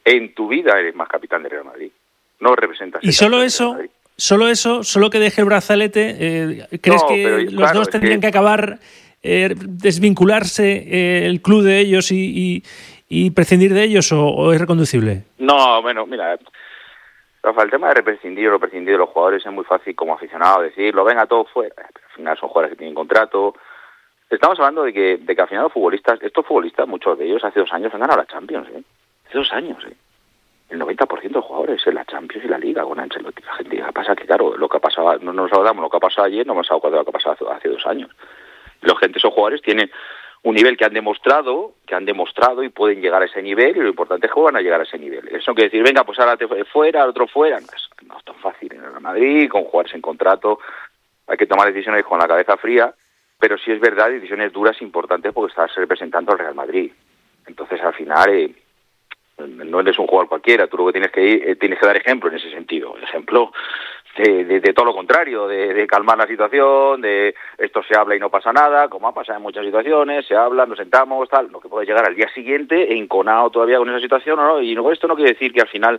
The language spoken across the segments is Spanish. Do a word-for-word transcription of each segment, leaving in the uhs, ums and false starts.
en tu vida eres más capitán del Real Madrid. No representas. Y solo eso, solo eso, solo que deje el brazalete, eh, ¿crees no, que pero, los claro, dos tendrían que, que acabar eh, desvincularse eh, el club de ellos y, y, y prescindir de ellos o, o es reconducible? No, bueno, mira, Rafa, el tema de prescindir o prescindir de los jugadores es muy fácil como aficionado decirlo, venga, todos fuera, pero al final son jugadores que tienen contrato. Estamos hablando de que, de que al final los futbolistas, estos futbolistas, muchos de ellos hace dos años han ganado la Champions, ¿eh? Hace dos años, ¿eh? El noventa por ciento de jugadores en la Champions y la Liga con Ancelotti. La gente dice, pasa que claro, lo que ha pasado, no nos hablamos lo que ha pasado ayer, no hemos hablado de lo que ha pasado hace, hace dos años. Los gente, esos jugadores tienen un nivel que han demostrado, que han demostrado y pueden llegar a ese nivel, y lo importante es que van a llegar a ese nivel. Eso no quiere decir, venga, pues ahora te fuera, al otro fuera. No es, no es tan fácil en el Madrid, con jugadores en contrato, hay que tomar decisiones con la cabeza fría, pero sí es verdad, decisiones duras importantes porque estás representando al Real Madrid. Entonces, al final, eh, no eres un jugador cualquiera, tú lo que tienes que ir, eh, tienes que dar ejemplo en ese sentido, ejemplo de, de, de todo lo contrario, de, de calmar la situación, de esto se habla y no pasa nada, como ha pasado en muchas situaciones, se habla, nos sentamos, tal, lo que puede llegar al día siguiente enconado todavía con esa situación, ¿no? Y no, esto no quiere decir que al final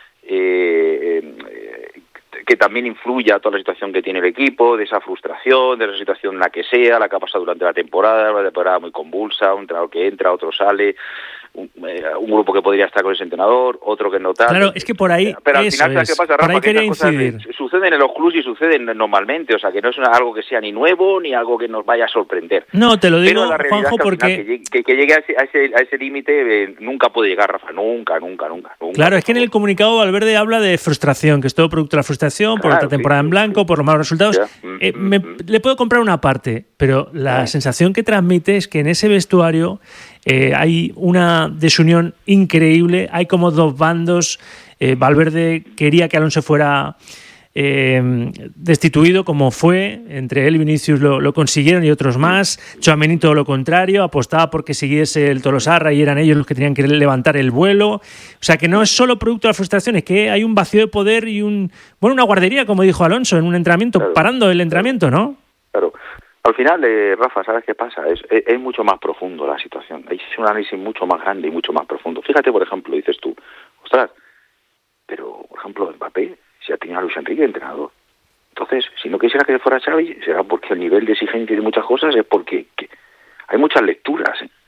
eh, eh, que también influya toda la situación que tiene el equipo, de esa frustración, de esa situación en la que sea, la que ha pasado durante la temporada, una temporada muy convulsa, un entrenador que entra, otro sale, un, eh, un grupo que podría estar con ese entrenador, otro que no tal. Claro, es que por ahí, pero al eso final, ¿sabes es, qué pasa, Rafa? por ahí Que quería cosas incidir. Suceden en los clubs y suceden normalmente, o sea, que no es una, algo que sea ni nuevo ni algo que nos vaya a sorprender. No, te lo digo, pero la realidad Juanjo, es que, porque... que, llegue, que, que llegue a ese, a ese, a ese límite eh, nunca puede llegar, Rafa, nunca, nunca, nunca. nunca claro, es que en el comunicado Valverde habla de frustración, que es todo producto de la frustración, claro, por otra temporada sí, en blanco, sí, por los malos resultados. Yeah. Eh, me, le puedo comprar una parte, pero la yeah. sensación que transmite es que en ese vestuario eh, hay una desunión increíble, hay como dos bandos. Eh, Valverde quería que Alonso fuera eh, destituido, como fue, entre él y Vinicius lo, lo consiguieron y otros más. Tchouaméni todo lo contrario, apostaba porque siguiese el Tolosarra y eran ellos los que tenían que levantar el vuelo. O sea, que no es solo producto de la frustración, es que hay un vacío de poder y un bueno una guardería, como dijo Alonso, en un entrenamiento, claro, parando el entrenamiento, ¿no? Claro. Al final, eh, Rafa, ¿sabes qué pasa? Es, es, es mucho más profundo la situación. Es un análisis mucho más grande y mucho más profundo. Fíjate, por ejemplo, dices tú, ostras, pero, por ejemplo, Mbappé, si ha tenido a Luis Enrique de entrenador. Entonces, si no quisiera que fuera Xavi, será porque el nivel de exigencia de muchas cosas es porque que hay muchas lecturas. ¿eh?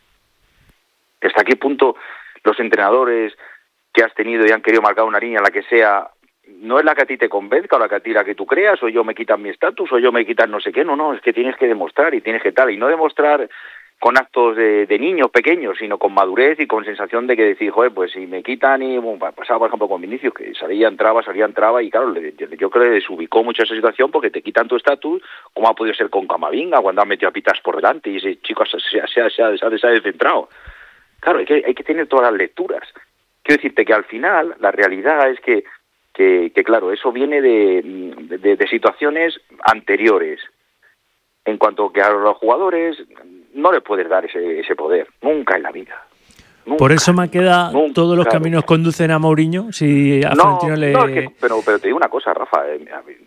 ¿Hasta qué punto los entrenadores que has tenido y han querido marcar una línea, la que sea, no es la que a ti te convenzca o la que a ti la que tú creas, o yo me quitan mi estatus, o yo me quitan no sé qué? No, no, es que tienes que demostrar y tienes que tal, y no demostrar con actos de, de niños pequeños, sino con madurez y con sensación de que decir, joder, pues si me quitan, y bueno, pasaba por ejemplo con Vinicius, que salía, entraba, salía, entraba, y claro, le, yo creo que desubicó mucho esa situación porque te quitan tu estatus, como ha podido ser con Camavinga, cuando han metido a Pitas por delante y ese chico se, se, se, se, se, se ha descentrado. Claro, hay que, hay que tener todas las lecturas. Quiero decirte que al final la realidad es que, que, que claro, eso viene de, de, de situaciones anteriores. En cuanto que a los jugadores no le puedes dar ese, ese poder, nunca en la vida. Nunca, Por eso me queda nunca, todos los claro. caminos conducen a Mourinho. Si a no, Florentino le... no, es que, pero, pero te digo una cosa, Rafa, eh,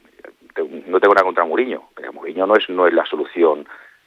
no tengo nada contra Mourinho, pero Mourinho no es, no es la solución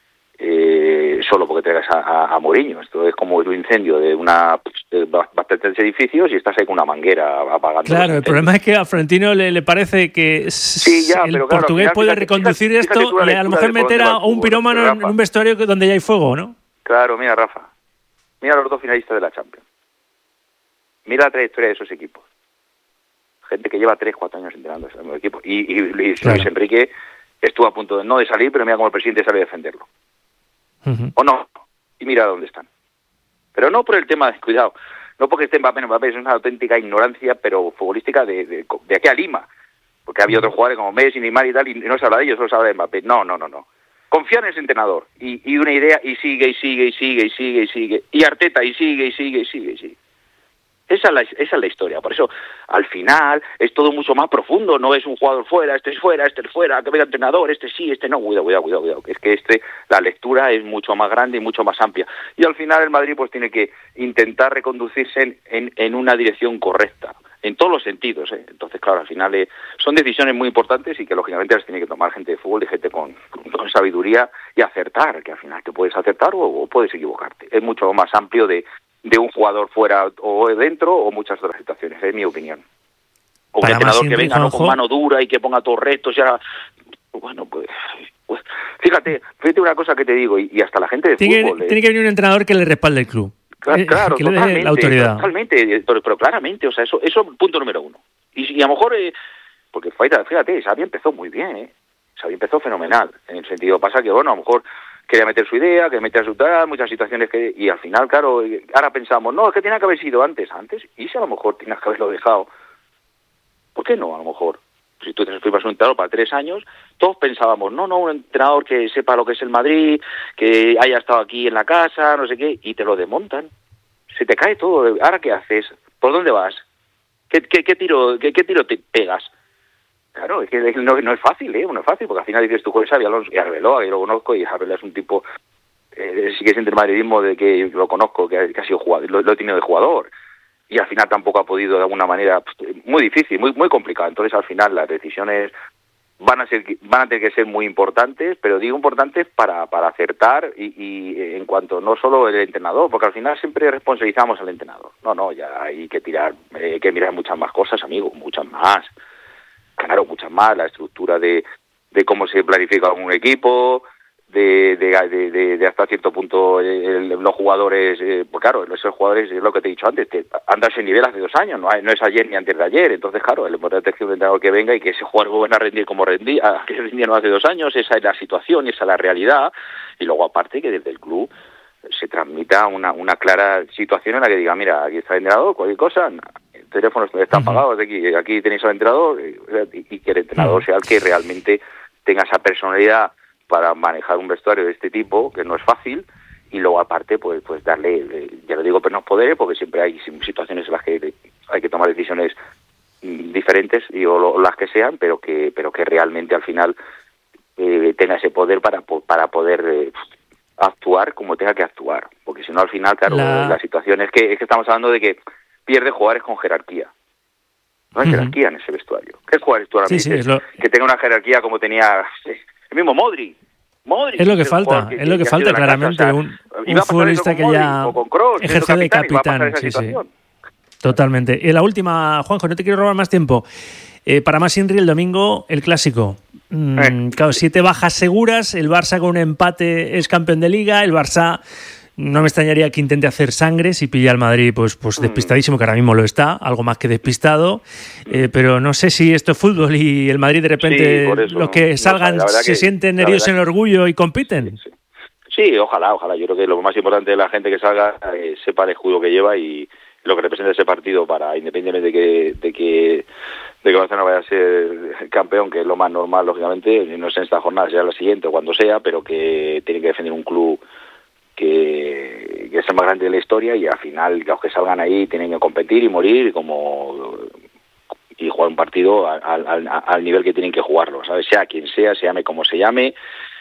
eh, solo porque traigas a, a, a Mourinho. Esto es como un incendio de una de bastantes edificios y estás ahí con una manguera apagando. Claro, el problema es que a Florentino le, le parece que sí, ya, el pero claro, portugués final, puede fíjate, reconducir fíjate, esto fíjate y a lo mejor meter a un pirómano en, en un vestuario donde ya hay fuego, ¿no? Claro, mira, Rafa, mira los dos finalistas de la Champions. Mira la trayectoria de esos equipos. Gente que lleva tres, cuatro años entrenando en el equipo. Y, y, y Luis claro. Enrique estuvo a punto de no de salir, pero mira cómo el presidente sabe defenderlo. Uh-huh. O no, y mira dónde están. Pero no por el tema de cuidado, no porque esté Mbappé, Mbappé es una auténtica ignorancia, pero futbolística de, de, de aquí a Lima. Porque había otros jugadores como Messi, Neymar y tal, y no se habla de ellos, solo se habla de Mbappé. No, no, no, no. Confían en ese entrenador, y, y una idea, y sigue, y sigue, y sigue, y sigue, y sigue. Y Arteta, y sigue, y sigue, y sigue, y sigue. Esa es, la, esa es la historia. Por eso, al final, es todo mucho más profundo. No es un jugador fuera, este es fuera, este es fuera, que venga entrenador, este sí, este no. Cuidado, cuidado, cuidado, cuidado. Es que este, la lectura es mucho más grande y mucho más amplia. Y al final el Madrid pues tiene que intentar reconducirse en, en, en una dirección correcta, en todos los sentidos, ¿eh? Entonces, claro, al final eh, son decisiones muy importantes y que lógicamente las tiene que tomar gente de fútbol y gente con, con sabiduría y acertar, que al final te puedes acertar o, o puedes equivocarte. Es mucho más amplio de de un jugador fuera o dentro, o muchas otras situaciones, es mi opinión. O un Para entrenador que venga, ¿no?, Juanjo, con mano dura y que ponga todos retos, ya... Bueno, pues, pues fíjate, fíjate una cosa que te digo, y, y hasta la gente de tiene fútbol... Que, eh, tiene que venir un entrenador que le respalde el club. Claro, claro, que le totalmente, dé la autoridad. Totalmente, pero, pero claramente, o sea, eso eso punto número uno. Y, y a lo mejor, eh, porque fíjate, Xavi empezó muy bien, ¿eh? Xavi empezó fenomenal, en el sentido, pasa que, bueno, a lo mejor quería meter su idea, que meter su tal, muchas situaciones que... Y al final, claro, ahora pensamos, no, es que tenía que haber sido antes, antes, y si a lo mejor tienes que haberlo dejado. ¿Por qué no, a lo mejor? Si tú te firmas un entrenador para tres años, todos pensábamos, no, no, un entrenador que sepa lo que es el Madrid, que haya estado aquí en la casa, no sé qué, y te lo desmontan. Se te cae todo. ¿Ahora qué haces? ¿Por dónde vas? ¿Qué, qué, qué tiro qué, qué tiro te pegas? Claro, es que no, no es fácil, ¿eh? No es fácil, porque al final dices tú con Xavi Alonso y Arbeloa, que yo lo conozco, y Arbeloa es un tipo, eh, sí que es entre el madridismo de que lo conozco, que, que ha sido jugador, lo, lo he tenido de jugador, y al final tampoco ha podido de alguna manera, pues, muy difícil, muy muy complicado. Entonces al final las decisiones van a ser van a tener que ser muy importantes, pero digo importantes para para acertar y, y en cuanto no solo el entrenador, porque al final siempre responsabilizamos al entrenador. No, no, ya hay que tirar, eh, hay que mirar muchas más cosas, amigo, muchas más. Claro, muchas más, la estructura de, de cómo se planifica un equipo, de, de, de, de, de hasta cierto punto el, los jugadores, eh, pues claro, esos jugadores, es lo que te he dicho antes, que anda a ese nivel hace dos años, no, hay, no es ayer ni antes de ayer, entonces claro, el importante es que un entrenador que venga y que ese jugador vuelva a rendir como rendía, que rendía hace dos años, esa es la situación, esa es la realidad, y luego aparte que desde el club se transmita una, una clara situación en la que diga, mira, aquí está el entrenador, cualquier cosa, el teléfono está apagado, uh-huh. aquí, aquí tenéis al entrenador, y, y que el entrenador uh-huh. sea el que realmente tenga esa personalidad para manejar un vestuario de este tipo, que no es fácil, y luego aparte pues pues darle, eh, ya lo digo, plenos poderes, porque siempre hay situaciones en las que hay que tomar decisiones diferentes, y o, o las que sean, pero que pero que realmente al final eh, tenga ese poder para, para poder eh, actuar como tenga que actuar, porque si no al final, claro, la, la situación es que, es que estamos hablando de que pierde jugadores con jerarquía. No hay uh-huh. jerarquía en ese vestuario. ¿Qué jugadores tú ahora sí, mismo sí, es lo... que tenga una jerarquía como tenía el mismo Modric? Modric es lo que falta, que, es lo que, que falta claramente, casa, o sea, un, un futbolista que ya ejerce de capitán. Sí, sí. Totalmente. Y la última, Juanjo, no te quiero robar más tiempo. Eh, para más Inri, el domingo, el clásico. Mm, eh. Claro, siete bajas seguras, el Barça con un empate es campeón de Liga, el Barça... No me extrañaría que intente hacer sangre si pilla al Madrid pues, pues despistadísimo, que ahora mismo lo está, algo más que despistado, eh, pero no sé si esto es fútbol y el Madrid de repente sí, eso, los que no, salgan no, se que, sienten heridos en el orgullo y compiten. Sí, sí. sí, ojalá, ojalá. Yo creo que lo más importante de la gente que salga eh, sepa el escudo que lleva y lo que representa ese partido para, independientemente de que, de que de que Barcelona vaya a ser campeón, que es lo más normal, lógicamente, no es en esta jornada, sea la siguiente o cuando sea, pero que tiene que defender un club Que, que es el más grande de la historia, y al final los que salgan ahí tienen que competir y morir como y jugar un partido al, al, al nivel que tienen que jugarlo, ¿sabes? Sea quien sea, se llame como se llame,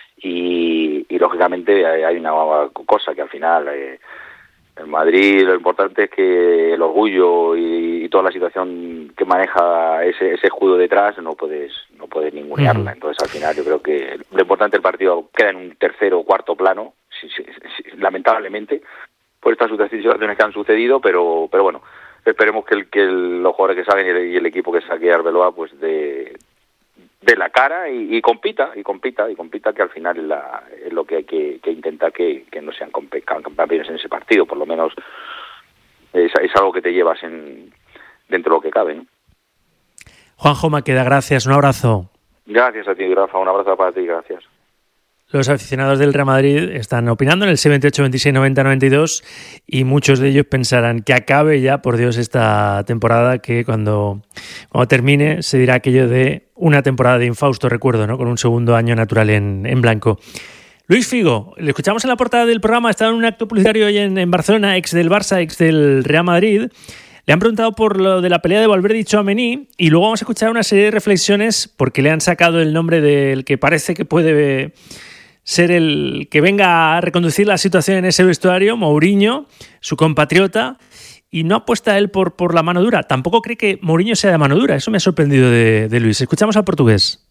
y, y lógicamente hay una cosa que al final eh, en Madrid lo importante es que el orgullo y, y toda la situación que maneja ese, ese escudo detrás no puedes no puedes ningunearla. Uh-huh. Entonces al final yo creo que lo importante del partido queda en un tercero o cuarto plano, sí, sí, sí, lamentablemente por estas situaciones que han sucedido, pero pero bueno, esperemos que, el, que el, los jugadores que salgan y el, y el equipo que saque a Arbeloa pues de de la cara y, y compita y compita y compita que al final es, la, es lo que hay que, que intentar que, que no sean campeones en ese partido, por lo menos es, es algo que te llevas en dentro de lo que cabe, ¿no? Juanjo Maqueda, gracias, un abrazo. Gracias a ti, Rafa, un abrazo para ti, gracias. Los aficionados del Real Madrid están opinando en el seis veintiocho, veintiséis, noventa, noventa y dos, y muchos de ellos pensarán que acabe ya, por Dios, esta temporada, que cuando, cuando termine se dirá aquello de una temporada de infausto recuerdo, ¿no? Con un segundo año natural en, en blanco. Luis Figo, le escuchamos en la portada del programa, estaba en un acto publicitario hoy en, en Barcelona, ex del Barça, ex del Real Madrid. Le han preguntado por lo de la pelea de Valverde y Tchouaméni, y luego vamos a escuchar una serie de reflexiones porque le han sacado el nombre del que parece que puede ser el que venga a reconducir la situación en ese vestuario, Mourinho, su compatriota, y no apuesta él por, por la mano dura. Tampoco cree que Mourinho sea de mano dura. Eso me ha sorprendido de, de Luis. Escuchamos al portugués.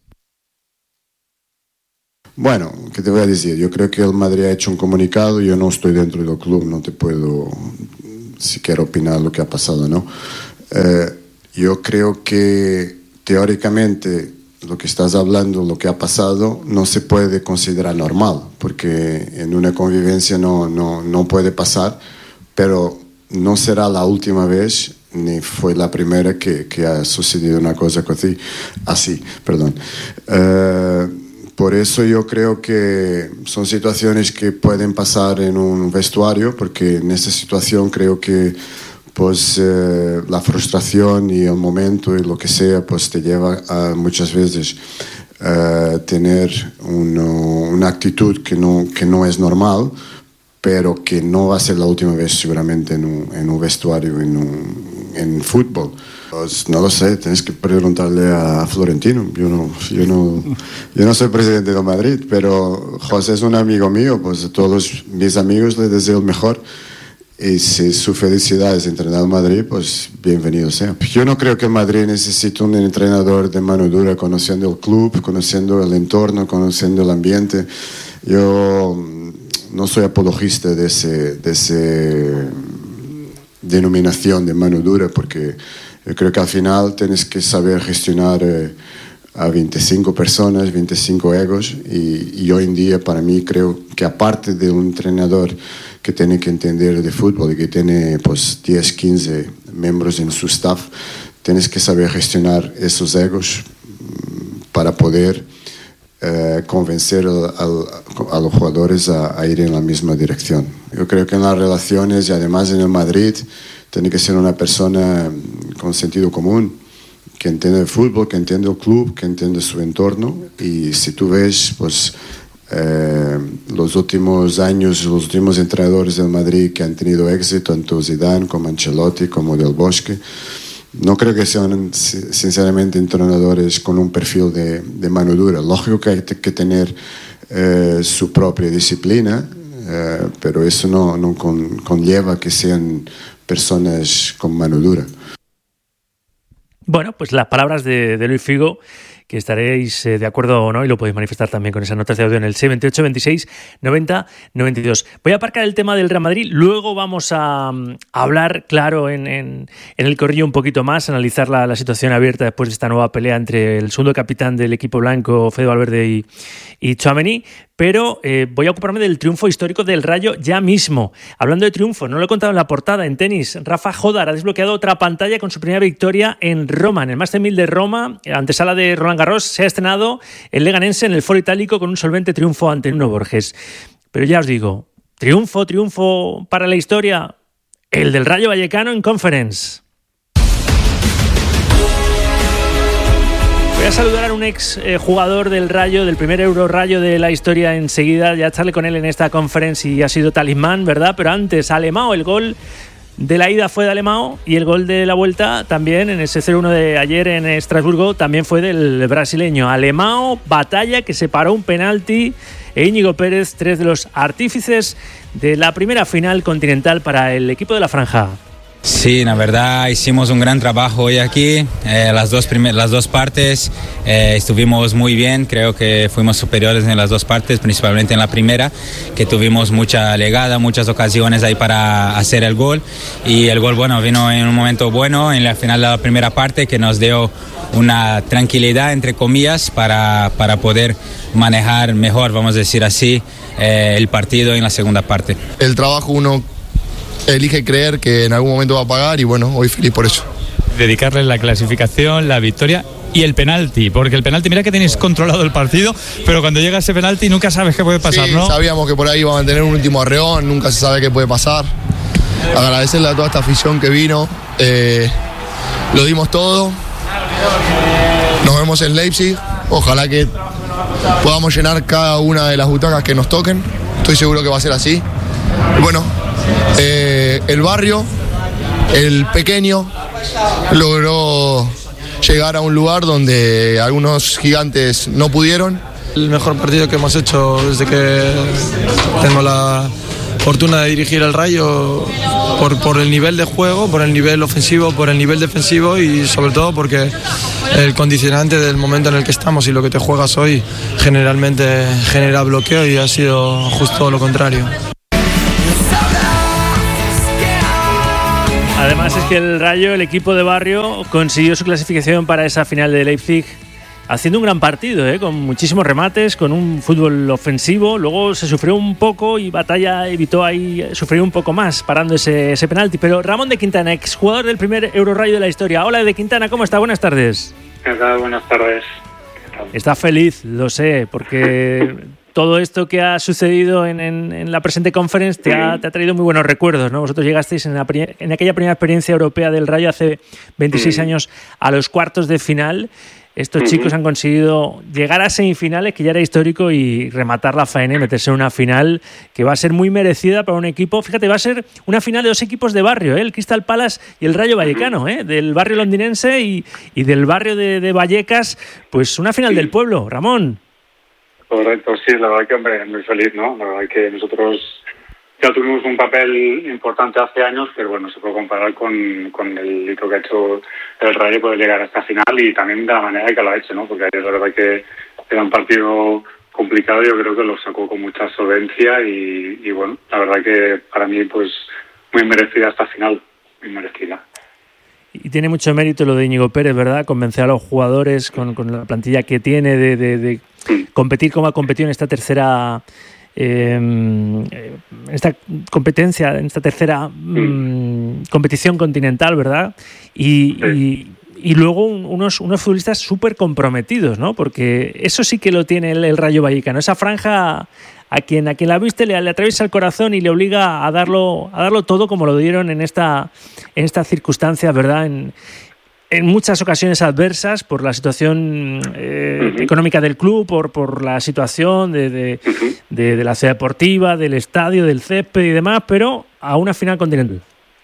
Bueno, ¿qué te voy a decir? Yo creo que el Madrid ha hecho un comunicado, yo no estoy dentro del club, no te puedo si quiero opinar lo que ha pasado, ¿no? Eh, yo creo que teóricamente lo que estás hablando, lo que ha pasado, no se puede considerar normal, porque en una convivencia no, no, no puede pasar, pero no será la última vez ni fue la primera que, que ha sucedido una cosa así, así perdón. Eh, por eso yo creo que son situaciones que pueden pasar en un vestuario, porque en esta situación creo que pues eh, la frustración y el momento y lo que sea pues te lleva a muchas veces uh, tener uno, una actitud que no, que no es normal, pero que no va a ser la última vez seguramente en un, en un vestuario, en, un, en fútbol. Pues no lo sé, tienes que preguntarle a Florentino. Yo no, yo no, yo no soy presidente de Madrid, pero José es un amigo mío, pues a todos mis amigos les deseo el mejor. Y si su felicidad es entrenar al Madrid, pues bienvenido sea. Yo no creo que el Madrid necesite un entrenador de mano dura, conociendo el club, conociendo el entorno, conociendo el ambiente. Yo no soy apologista de ese, de ese denominación de mano dura, porque yo creo que al final tienes que saber gestionar eh, a veinticinco personas, veinticinco egos, y, y hoy en día para mí creo que aparte de un entrenador que tiene que entender de fútbol y que tiene pues diez, quince miembros en su staff, tienes que saber gestionar esos egos para poder eh, convencer al, al, a los jugadores a, a ir en la misma dirección. Yo creo que en las relaciones y además en el Madrid tiene que ser una persona con sentido común, que entiende el fútbol, que entiende el club, que entiende su entorno, y si tú ves pues Eh, los últimos años, los últimos entrenadores del Madrid que han tenido éxito, tanto Zidane como Ancelotti como Del Bosque, no creo que sean sinceramente entrenadores con un perfil de, de mano dura. Lógico que hay que tener eh, su propia disciplina, eh, pero eso no, no con, conlleva que sean personas con mano dura. Bueno, pues las palabras de, de Luis Figo, que estaréis eh, de acuerdo o no, y lo podéis manifestar también con esas notas de audio en el seis veintiocho veintiséis noventa noventa y dos. Voy a aparcar el tema del Real Madrid, luego vamos a, a hablar, claro, en, en, en el corrillo un poquito más, analizar la, la situación abierta después de esta nueva pelea entre el segundo capitán del equipo blanco, Fede Valverde, y, y Tchouaméni, pero eh, voy a ocuparme del triunfo histórico del Rayo ya mismo. Hablando de triunfo, no lo he contado en la portada, en tenis, Rafa Jodar ha desbloqueado otra pantalla con su primera victoria en Roma, en el Master mil de Roma, antesala de Roland Garros. Se ha estrenado el leganense en el Foro Itálico con un solvente triunfo ante Nuno Borges. Pero ya os digo, triunfo, triunfo para la historia, el del Rayo Vallecano en Conference. Voy a saludar a un ex eh, jugador del Rayo, del primer Euro Rayo de la historia enseguida, ya charlé con él en esta conference y ha sido talismán, ¿verdad? Pero antes, Alemão, el gol de la ida fue de Alemão y el gol de la vuelta también, en ese cero uno de ayer en Estrasburgo, también fue del brasileño. Alemão, batalla que separó un penalti, e Íñigo Pérez, tres de los artífices de la primera final continental para el equipo de la Franja. Sí, la verdad hicimos un gran trabajo hoy aquí, eh, las, dos primer, las dos partes eh, estuvimos muy bien, creo que fuimos superiores en las dos partes, principalmente en la primera, que tuvimos mucha llegada, muchas ocasiones ahí para hacer el gol, y el gol bueno vino en un momento bueno, en la final de la primera parte, que nos dio una tranquilidad, entre comillas, para, para poder manejar mejor, vamos a decir así, eh, el partido en la segunda parte. El trabajo uno elige creer que en algún momento va a pagar, y bueno, hoy feliz por eso. Dedicarle la clasificación, la victoria y el penalti, porque el penalti, mira que tenéis controlado el partido, pero cuando llega ese penalti nunca sabes qué puede pasar, sí, ¿no? Sabíamos que por ahí iban a tener un último arreón, nunca se sabe qué puede pasar. Agradecerle a toda esta afición que vino, eh, lo dimos todo. Nos vemos en Leipzig, ojalá que podamos llenar cada una de las butacas que nos toquen, estoy seguro que va a ser así. Y bueno, Eh, el barrio, el pequeño, logró llegar a un lugar donde algunos gigantes no pudieron. El mejor partido que hemos hecho desde que tengo la fortuna de dirigir el Rayo, por, por el nivel de juego, por el nivel ofensivo, por el nivel defensivo, y sobre todo porque el condicionante del momento en el que estamos y lo que te juegas hoy generalmente genera bloqueo, y ha sido justo lo contrario. Además es que el Rayo, el equipo de barrio, consiguió su clasificación para esa final de Leipzig haciendo un gran partido, ¿eh? Con muchísimos remates, con un fútbol ofensivo. Luego se sufrió un poco y Batalla evitó ahí sufrir un poco más parando ese, ese penalti. Pero Ramón de Quintana, exjugador del primer Eurorayo de la historia. Hola de Quintana, ¿cómo está? Buenas tardes. ¿Qué tal? Buenas tardes. Está feliz, lo sé, porque todo esto que ha sucedido en, en, en la presente conference te ha, te ha traído muy buenos recuerdos, ¿no? Vosotros llegasteis en, la, en aquella primera experiencia europea del Rayo hace veintiséis años a los cuartos de final. Estos chicos han conseguido llegar a semifinales, que ya era histórico, y rematar la faena y meterse en una final que va a ser muy merecida para un equipo. Fíjate, va a ser una final de dos equipos de barrio, ¿eh? El Crystal Palace y el Rayo Vallecano, ¿eh? Del barrio londinense y, y del barrio de, de Vallecas. Pues una final del pueblo, Ramón. Correcto, sí, la verdad que, hombre, muy feliz, ¿no? La verdad que nosotros ya tuvimos un papel importante hace años, pero bueno, se puede comparar con, con el hito que ha hecho el Rayo poder llegar a esta final y también de la manera que lo ha hecho, ¿no? Porque es verdad que era un partido complicado, yo creo que lo sacó con mucha solvencia y, y bueno, la verdad que para mí pues muy merecida esta final, muy merecida. Y tiene mucho mérito lo de Íñigo Pérez, ¿verdad? Convencer a los jugadores con, con la plantilla que tiene de, de, de competir como ha competido en esta tercera... Eh, esta competencia, en esta tercera mm, competición continental, ¿verdad? Y, y, y luego un, unos, unos futbolistas súper comprometidos, ¿no? Porque eso sí que lo tiene el, el Rayo Vallecano. Esa franja a quien a quien la viste le, le atraviesa el corazón y le obliga a darlo a darlo todo como lo dieron en esta en esta circunstancia, ¿verdad? En, en muchas ocasiones adversas por la situación eh, uh-huh. económica del club, por por la situación de, de, uh-huh. de, de la ciudad deportiva, del estadio, del césped y demás, pero a una final continental.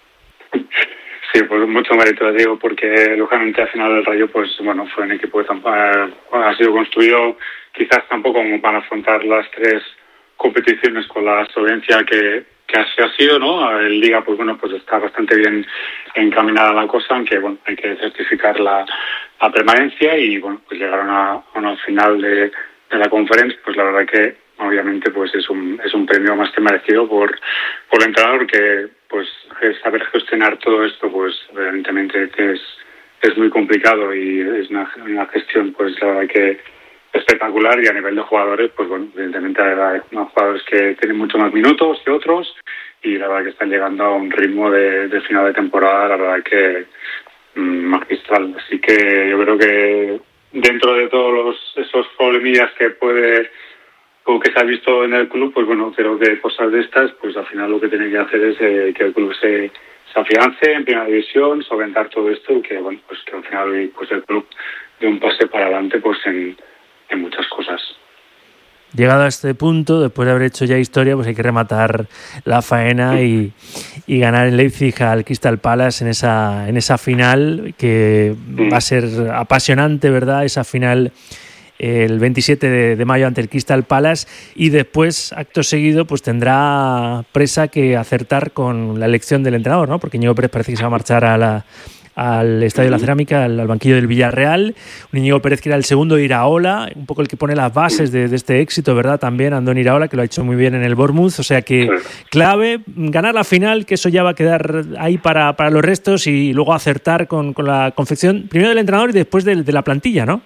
Sí, pues mucho mérito, digo, porque lógicamente al final el Rayo, pues bueno, fue un equipo que tampoco, ha sido construido quizás tampoco como para afrontar las tres competiciones con la solvencia que que así ha sido, ¿no? En Liga, pues bueno, pues está bastante bien encaminada la cosa, aunque bueno, hay que certificar la, la permanencia y bueno, pues llegaron a, a una final de, de la conferencia, pues la verdad que obviamente pues es un es un premio más que merecido por por el entrenador que pues saber gestionar todo esto, pues evidentemente es es muy complicado y es una, una gestión pues la verdad que espectacular y a nivel de jugadores, pues bueno, evidentemente hay unos jugadores que tienen mucho más minutos que otros y la verdad que están llegando a un ritmo de, de final de temporada, la verdad que mmm, magistral. Así que yo creo que dentro de todos los, esos problemillas que puede o que se ha visto en el club, pues bueno, creo que cosas de estas, pues al final lo que tiene que hacer es eh, que el club se, se afiance en primera división, solventar todo esto y que bueno, pues que al final pues el club dé un pase para adelante pues en en muchas cosas. Llegado a este punto, después de haber hecho ya historia, pues hay que rematar la faena y, y ganar en Leipzig al Crystal Palace en esa en esa final que va a ser apasionante, ¿verdad? Esa final el veintisiete de, de mayo ante el Crystal Palace y después, acto seguido, pues tendrá presa que acertar con la elección del entrenador, ¿no? Porque Íñigo Pérez parece que se va a marchar a la al Estadio de la Cerámica, al, al banquillo del Villarreal. Un Íñigo Pérez que era el segundo Iraola, un poco el que pone las bases de, de este éxito, ¿verdad? También Andón Iraola, que lo ha hecho muy bien en el Bournemouth. O sea que clave, ganar la final, que eso ya va a quedar ahí para, para los restos y luego acertar con, con la confección, primero del entrenador y después de, de la plantilla, ¿no?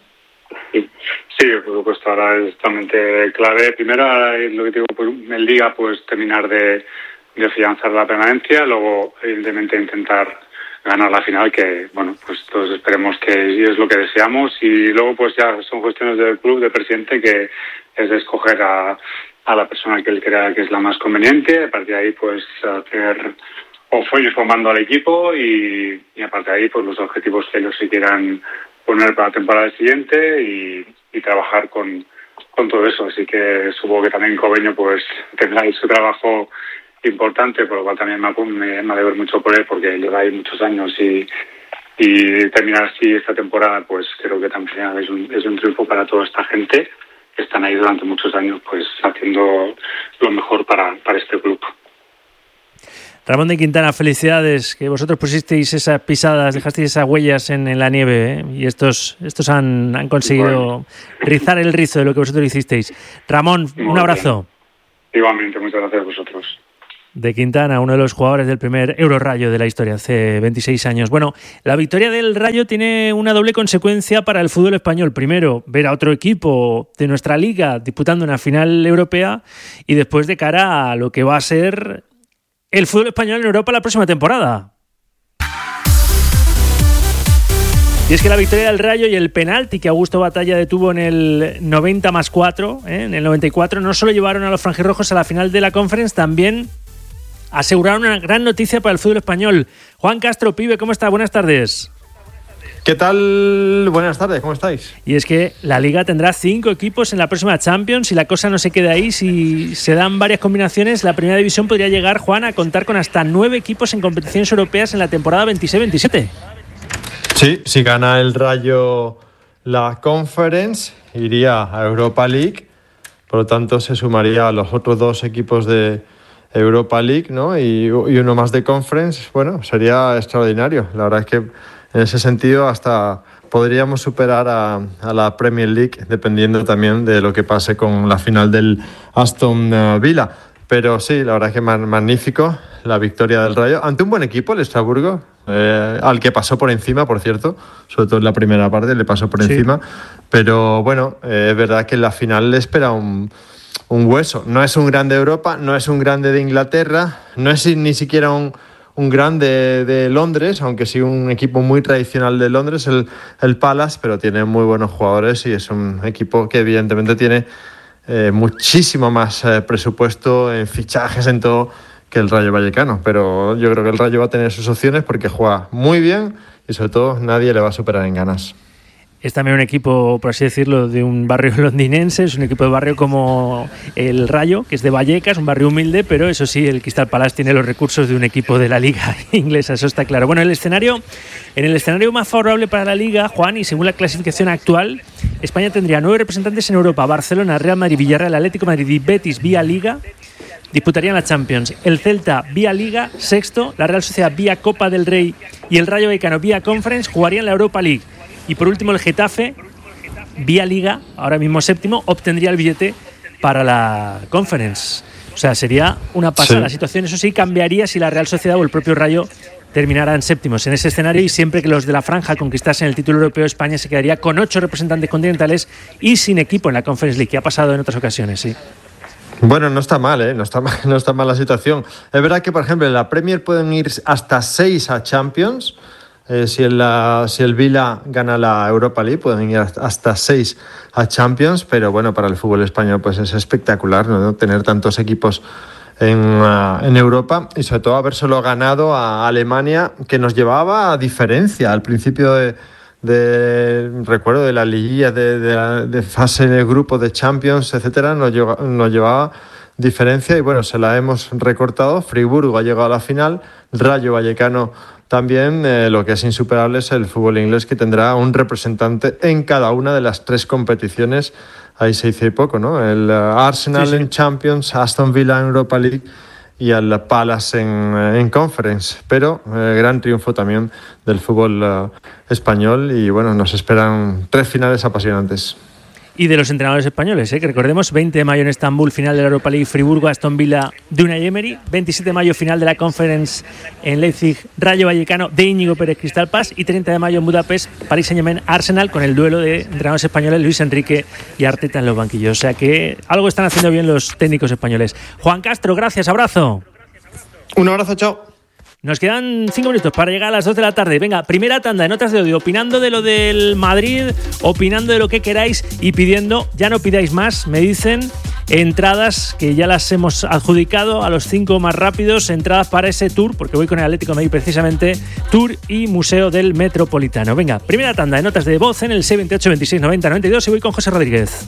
Sí, por supuesto, ahora es totalmente clave. Primero, lo que digo, pues, en Liga, pues terminar de, de afianzar la permanencia, luego, evidentemente, intentar ganar la final, que bueno, pues todos esperemos que es lo que deseamos y luego pues ya son cuestiones del club, del presidente, que es de escoger a, a la persona que él crea que es la más conveniente, a partir de ahí pues hacer o fue ir formando al equipo y, y a partir de ahí pues los objetivos que ellos se quieran poner para la temporada siguiente y, y trabajar con, con todo eso, así que supongo que también Cobeño pues tendrá su trabajo importante, por lo cual también me, me, me alegro mucho por él porque lleva ahí muchos años y, y terminar así esta temporada pues creo que también es un, es un triunfo para toda esta gente que están ahí durante muchos años pues haciendo lo mejor para, para este club. Ramón de Quintana, felicidades, que vosotros pusisteis esas pisadas, dejasteis esas huellas en, en la nieve, ¿eh? Y estos estos han, han conseguido bueno. rizar el rizo de lo que vosotros hicisteis. Ramón, un abrazo. Igualmente, muchas gracias a vosotros. de Quintana, uno de los jugadores del primer Eurorayo de la historia, hace veintiséis años. Bueno, la victoria del Rayo tiene una doble consecuencia para el fútbol español. Primero, ver a otro equipo de nuestra liga disputando una final europea y después de cara a lo que va a ser el fútbol español en Europa la próxima temporada. Y es que la victoria del Rayo y el penalti que Augusto Batalla detuvo en el noventa más cuatro, ¿eh? en el noventa y cuatro, no solo llevaron a los franjirrojos a la final de la Conference, también aseguraron una gran noticia para el fútbol español. Juan Castro, pibe, ¿cómo está? Buenas tardes. ¿Qué tal? Buenas tardes, ¿cómo estáis? Y es que la Liga tendrá cinco equipos en la próxima Champions y la cosa no se queda ahí. Si se dan varias combinaciones, la Primera División podría llegar, Juan, a contar con hasta nueve equipos en competiciones europeas en la temporada veintiséis veintisiete. Sí, si gana el Rayo la Conference, iría a Europa League, por lo tanto se sumaría a los otros dos equipos de Europa League, ¿no? y, y uno más de Conference. Bueno, sería extraordinario. La verdad es que en ese sentido hasta podríamos superar a, a la Premier League, dependiendo también de lo que pase con la final del Aston Villa. Pero sí, la verdad es que magnífico la victoria del Rayo ante un buen equipo, el Estrasburgo, eh, al que pasó por encima, por cierto, sobre todo en la primera parte le pasó por sí. encima. Pero bueno, eh, es verdad que en la final le espera un, un hueso. No es un grande de Europa, no es un grande de Inglaterra, no es ni siquiera un, un grande de Londres, aunque sí un equipo muy tradicional de Londres, el, el Palace, pero tiene muy buenos jugadores y es un equipo que evidentemente tiene Eh, muchísimo más eh, presupuesto en fichajes, en todo, que el Rayo Vallecano. Pero yo creo que el Rayo va a tener sus opciones porque juega muy bien y sobre todo nadie le va a superar en ganas. Es también un equipo, por así decirlo, de un barrio londinense, es un equipo de barrio como el Rayo, que es de Vallecas, un barrio humilde, pero eso sí, el Crystal Palace tiene los recursos de un equipo de la Liga inglesa, eso está claro. Bueno, el escenario, en el escenario más favorable para la Liga, Juan, y según la clasificación actual, España tendría nueve representantes en Europa: Barcelona, Real Madrid, Villarreal, Atlético de Madrid y Betis vía Liga disputarían la Champions. El Celta vía Liga, sexto, la Real Sociedad vía Copa del Rey y el Rayo Vallecano vía Conference jugarían la Europa League. Y por último el Getafe, vía Liga, ahora mismo séptimo, obtendría el billete para la Conference. O sea, sería una pasada. Sí. La situación, eso sí, cambiaría si la Real Sociedad o el propio Rayo terminaran séptimos en ese escenario, y siempre que los de la franja conquistasen el título europeo, España se quedaría con ocho representantes continentales y sin equipo en la Conference League, que ha pasado en otras ocasiones, sí. Bueno, no está mal, ¿eh? No está mal, no está mal la situación. Es verdad que, por ejemplo, en la Premier pueden ir hasta seis a Champions. Eh, si, el, la, si el Villa gana la Europa League pueden ir hasta seis a Champions, pero bueno, para el fútbol español pues es espectacular, ¿no? Tener tantos equipos en, uh, en Europa y sobre todo haber solo ganado a Alemania, que nos llevaba a diferencia al principio de, de recuerdo de la liguilla de, de, de fase de grupo de Champions, etcétera, nos, lleva, nos llevaba diferencia y bueno, se la hemos recortado. Friburgo ha llegado a la final, Rayo Vallecano también. Eh, lo que es insuperable es el fútbol inglés, que tendrá un representante en cada una de las tres competiciones. Ahí se hizo poco, ¿no? El uh, Arsenal sí, sí. en Champions, Aston Villa en Europa League y el Palace en, en Conference. Pero eh, gran triunfo también del fútbol uh, español y bueno, nos esperan tres finales apasionantes. Y de los entrenadores españoles, ¿eh? Que recordemos, veinte de mayo en Estambul, final de la Europa League, Friburgo, Aston Villa de Unai Emery, veintisiete de mayo, final de la Conference en Leipzig, Rayo Vallecano de Íñigo Pérez, Crystal Palace, y treinta de mayo en Budapest, Paris Saint-Germain, Arsenal, con el duelo de entrenadores españoles, Luis Enrique y Arteta en los banquillos. O sea que algo están haciendo bien los técnicos españoles. Juan Castro, gracias, abrazo. Un abrazo, chao. Nos quedan cinco minutos para llegar a las dos de la tarde. Venga, primera tanda de notas de audio, opinando de lo del Madrid, opinando de lo que queráis y pidiendo, ya no pidáis más, me dicen, entradas que ya las hemos adjudicado a los cinco más rápidos, entradas para ese tour, porque voy con el Atlético de Madrid precisamente, tour y museo del Metropolitano. Venga, primera tanda de notas de voz en el seis veintiocho veintiséis noventa noventa y dos y voy con José Rodríguez.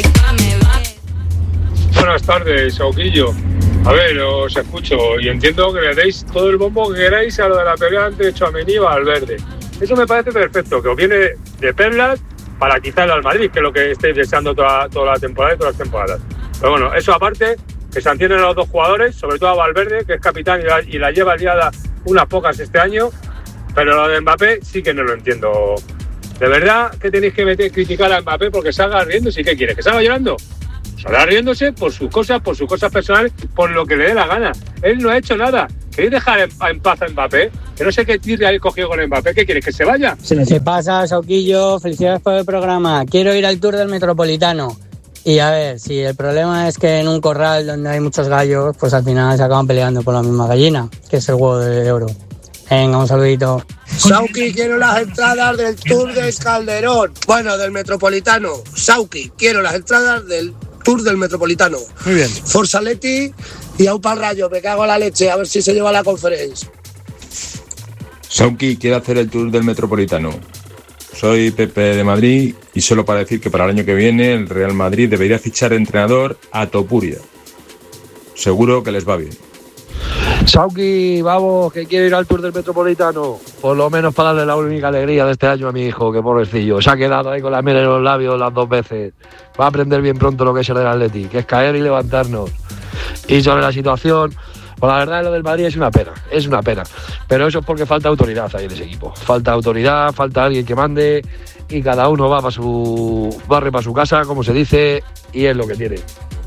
Buenas tardes, Sauquillo. A ver, os escucho y entiendo que le deis todo el bombo que queráis a lo de la pelea entre Tchouaméni y Valverde. Eso me parece perfecto, que os viene de perlas para quitarle al Madrid, que es lo que estáis deseando toda, toda la temporada y todas las temporadas. Pero bueno, eso aparte, que sancionen a los dos jugadores, sobre todo a Valverde, que es capitán y la, y la lleva liada unas pocas este año, pero lo de Mbappé sí que no lo entiendo. De verdad que tenéis que meter, criticar a Mbappé porque salga riendo, ¿sí? ¿Qué quiere? ¿Que salga llorando? Saldrá riéndose por sus cosas, por sus cosas personales, por lo que le dé la gana. Él no ha hecho nada. ¿Queréis dejar en, en paz a Mbappé? Que no sé qué tirre ha cogido con Mbappé. ¿Qué quieres, que se vaya? ¿Qué pasa, Sauquillo? Felicidades por el programa. Quiero ir al Tour del Metropolitano. Y a ver, si el problema es que en un corral donde hay muchos gallos, pues al final se acaban peleando por la misma gallina, que es el huevo de oro. Venga, un saludito. Sauki, quiero las entradas del Tour de Calderón. Bueno, del Metropolitano. Sauki, quiero las entradas del Tour del Metropolitano. Muy bien. Forza Leti y au pa'l Rayo, me cago en la leche, a ver si se lleva la conferencia. Sauki quiere hacer el Tour del Metropolitano. Soy Pepe de Madrid y solo para decir que para el año que viene el Real Madrid debería fichar entrenador a Topuria. Seguro que les va bien. Sauki, vamos, que quiero ir al Tour del Metropolitano. Por lo menos para darle la única alegría de este año a mi hijo, que pobrecillo. Se ha quedado ahí con la miel en los labios las dos veces. Va a aprender bien pronto lo que es el del Atleti, que es caer y levantarnos. Y sobre la situación, pues la verdad lo del Madrid es una pena, es una pena. Pero eso es porque falta autoridad ahí en ese equipo. Falta autoridad, falta alguien que mande y cada uno va para su barrio, para su casa, como se dice, y es lo que tiene.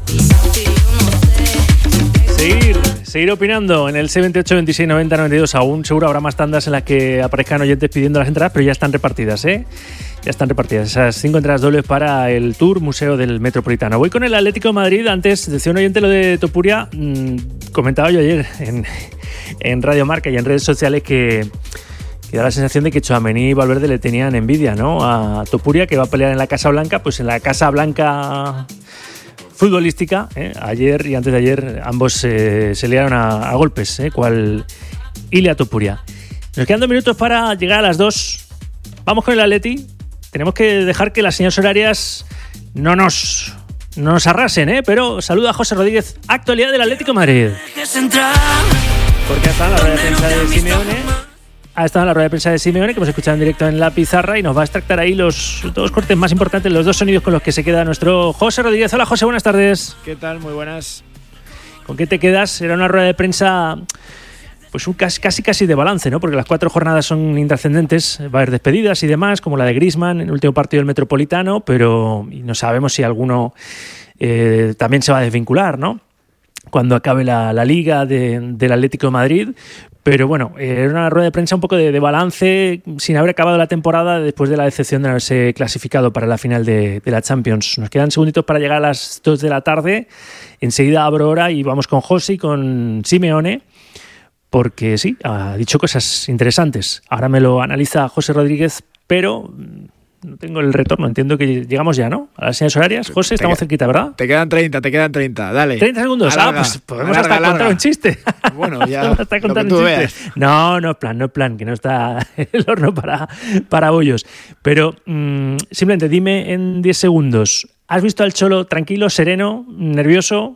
Seguir, seguir opinando en el seis veintiocho, veintiséis, noventa, noventa y dos. Aún seguro habrá más tandas en las que aparezcan oyentes pidiendo las entradas, pero ya están repartidas, ¿eh? Ya están repartidas esas cinco entradas dobles para el Tour Museo del Metropolitano. Voy con el Atlético de Madrid. Antes decía un oyente lo de Topuria. Mmm, comentaba yo ayer en, en Radio Marca y en redes sociales que, que da la sensación de que Tchouaméni y Valverde le tenían envidia, ¿no? A Topuria, que va a pelear en la Casa Blanca. Pues en la Casa Blanca futbolística, ¿eh? Ayer y antes de ayer ambos eh, se liaron a, a golpes, ¿eh? Cual Ilia Topuria. Nos quedan dos minutos para llegar a las dos. Vamos con el Atleti. Tenemos que dejar que las señas horarias no nos, no nos arrasen, ¿eh? Pero saluda a José Rodríguez, actualidad del Atlético de Madrid. Porque ha estado en la rueda de prensa de Simeone. Ha estado en la rueda de prensa de Simeone, que hemos escuchado en directo en la pizarra, y nos va a extractar ahí los dos cortes más importantes, los dos sonidos con los que se queda nuestro José Rodríguez. Hola, José, buenas tardes. ¿Qué tal? Muy buenas. ¿Con qué te quedas? Era una rueda de prensa... Pues un casi, casi casi de balance, ¿no? Porque las cuatro jornadas son intrascendentes, va a haber despedidas y demás, como la de Griezmann en el último partido del Metropolitano, pero y no sabemos si alguno eh, también se va a desvincular, ¿no? Cuando acabe la, la Liga de, del Atlético de Madrid. Pero bueno, eh, era una rueda de prensa un poco de, de balance, sin haber acabado la temporada después de la decepción de haberse clasificado para la final de, de la Champions. Nos quedan segunditos para llegar a las dos de la tarde. Enseguida abro hora y vamos con José y con Simeone. Porque sí, ha dicho cosas interesantes. Ahora me lo analiza José Rodríguez, pero no tengo el retorno. Entiendo que llegamos ya, ¿no? A las señales horarias. José, estamos cerquita, ¿verdad? Te quedan treinta, te quedan treinta. Dale. treinta segundos. Alarga, ah, pues podemos alarga, hasta alarga. contar un chiste. Bueno, ya hasta contar lo que un tú chiste. veas. No, no es plan, no es plan, que no está el horno para, para bollos. Pero mmm, simplemente dime en diez segundos. ¿Has visto al Cholo tranquilo, sereno, nervioso?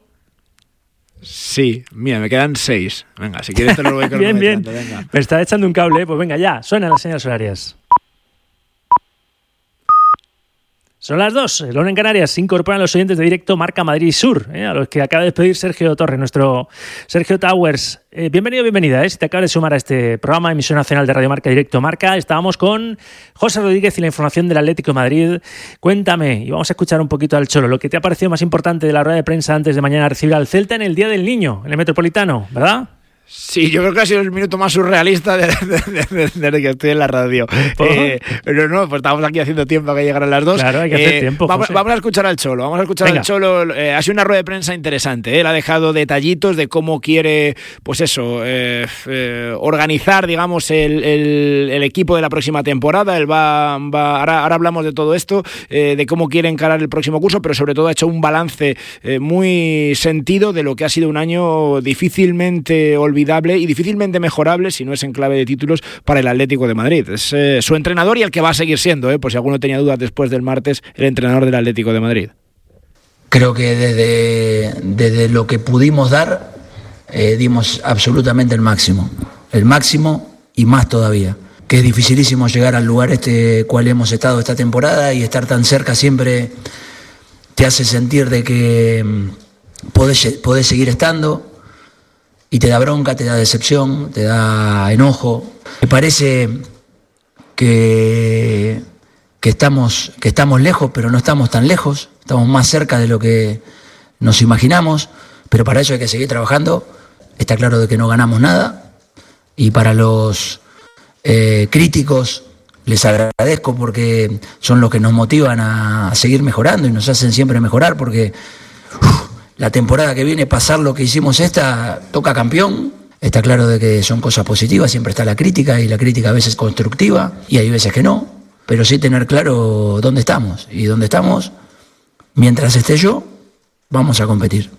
Sí, mira, me quedan seis. Venga, si quieres te lo voy con bien, bien. Venga. Me está echando un cable, ¿eh? Pues venga, ya, suenan las señales horarias. Son las dos, el hora en Canarias. Se incorporan los oyentes de directo Marca Madrid Sur, ¿eh? A los que acaba de despedir Sergio Torres, nuestro Sergio Towers. Eh, bienvenido, bienvenida, ¿eh? Si te acabas de sumar a este programa, emisión nacional de Radio Marca Directo Marca. Estábamos con José Rodríguez y la información del Atlético de Madrid. Cuéntame, y vamos a escuchar un poquito al Cholo, lo que te ha parecido más importante de la rueda de prensa antes de mañana recibir al Celta en el Día del Niño, en el Metropolitano, ¿verdad? Sí, yo creo que ha sido el minuto más surrealista desde de, de, de, de que estoy en la radio. Eh, pero no, pues estamos aquí haciendo tiempo a que llegaran las dos. Claro, hay que hacer eh, tiempo, vamos, vamos a escuchar al Cholo, vamos a escuchar Venga. al Cholo. Eh, ha sido una rueda de prensa interesante. ¿eh? Él ha dejado detallitos de cómo quiere, pues eso, eh, eh, organizar, digamos, el, el, el equipo de la próxima temporada. Él va, va ahora, ahora hablamos de todo esto, eh, de cómo quiere encarar el próximo curso, pero sobre todo ha hecho un balance eh, muy sentido de lo que ha sido un año difícilmente olvidable y difícilmente mejorable, si no es en clave de títulos, para el Atlético de Madrid. Es eh, su entrenador y el que va a seguir siendo, eh, por si alguno tenía dudas después del martes, el entrenador del Atlético de Madrid. Creo que desde, desde lo que pudimos dar, eh, dimos absolutamente el máximo. El máximo y más todavía. Que es dificilísimo llegar al lugar este cual hemos estado esta temporada y estar tan cerca siempre te hace sentir de que podés, podés seguir estando. Y te da bronca, te da decepción, te da enojo. Me parece que, que, estamos, que estamos lejos, pero no estamos tan lejos. Estamos más cerca de lo que, nos imaginamos, pero para eso hay que seguir trabajando. Está claro de que no ganamos nada, y para los eh, críticos les agradezco porque son los que nos motivan a seguir mejorando y nos hacen siempre mejorar, porque uf, la temporada que viene, pasar lo que hicimos esta, toca campeón. Está claro de que son cosas positivas, siempre está la crítica, y la crítica a veces constructiva y hay veces que no, pero sí tener claro dónde estamos, y dónde estamos, mientras esté yo, vamos a competir.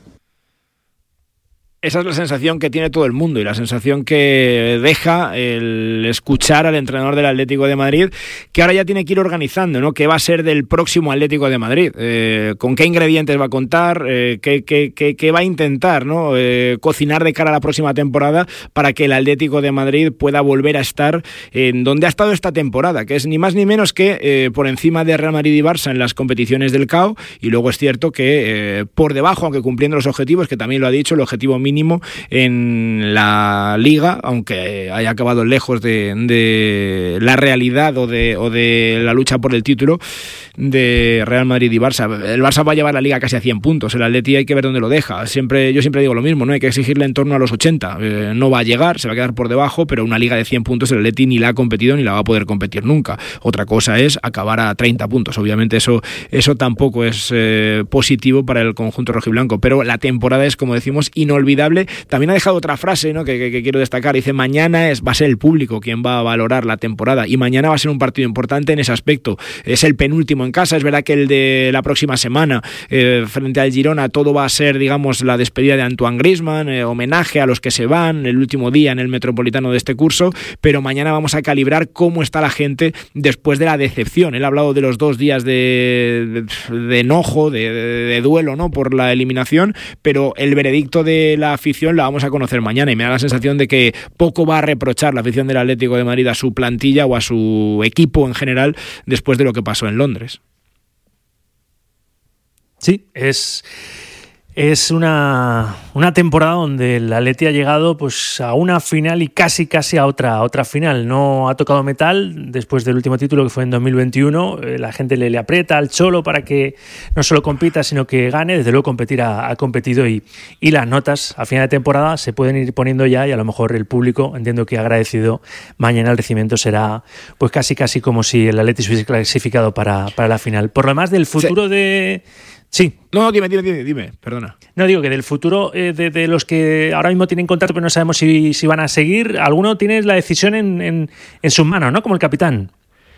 Esa es la sensación que tiene todo el mundo y la sensación que deja el escuchar al entrenador del Atlético de Madrid, que ahora ya tiene que ir organizando, ¿no? ¿Qué va a ser del próximo Atlético de Madrid? Eh, ¿Con qué ingredientes va a contar? Eh, ¿qué, qué, qué, qué va a intentar, ¿no? Eh, cocinar de cara a la próxima temporada para que el Atlético de Madrid pueda volver a estar en donde ha estado esta temporada, que es ni más ni menos que eh, por encima de Real Madrid y Barça en las competiciones del C A O, y luego es cierto que eh, por debajo, aunque cumpliendo los objetivos, que también lo ha dicho, el objetivo mínimo mínimo en la Liga, aunque haya acabado lejos de, de la realidad o de, o de la lucha por el título de Real Madrid y Barça. El Barça va a llevar la Liga casi a cien puntos, el Atleti hay que ver dónde lo deja. Siempre, yo siempre digo lo mismo, no hay que exigirle en torno a los ochenta, eh, no va a llegar, se va a quedar por debajo, pero una Liga de cien puntos el Atleti ni la ha competido ni la va a poder competir nunca. Otra cosa es acabar a treinta puntos, obviamente eso, eso tampoco es eh, positivo para el conjunto rojiblanco, pero la temporada es, como decimos, inolvidable. También ha dejado otra frase, ¿no? que, que, que quiero destacar, dice: mañana es, va a ser el público quien va a valorar la temporada, y mañana va a ser un partido importante en ese aspecto. Es el penúltimo en casa, es verdad que el de la próxima semana eh, frente al Girona todo va a ser, digamos, la despedida de Antoine Griezmann, eh, homenaje a los que se van, el último día en el Metropolitano de este curso, pero mañana vamos a calibrar cómo está la gente después de la decepción. Él ha hablado de los dos días de, de, de enojo, de, de, de duelo, ¿no? por la eliminación, pero el veredicto de la afición la vamos a conocer mañana, y me da la sensación de que poco va a reprochar la afición del Atlético de Madrid a su plantilla o a su equipo en general después de lo que pasó en Londres. Sí, es... Es una, una temporada donde el Atleti ha llegado pues a una final y casi casi a otra, a otra final. No ha tocado metal después del último título, que fue en dos mil veintiuno. Eh, la gente le, le aprieta al Cholo para que no solo compita, sino que gane. Desde luego competir ha, ha competido, y, y las notas a final de temporada se pueden ir poniendo ya, y a lo mejor el público, entiendo que agradecido, mañana el recibimiento será pues casi casi como si el Atleti se hubiese clasificado para, para la final. Por lo demás, del futuro sí. de... Sí. No, no, dime, dime, dime, dime, perdona. No, digo que del futuro eh, de, de los que ahora mismo tienen contrato pero no sabemos si, si van a seguir, alguno tiene la decisión en, en, en sus manos, ¿no? Como el capitán.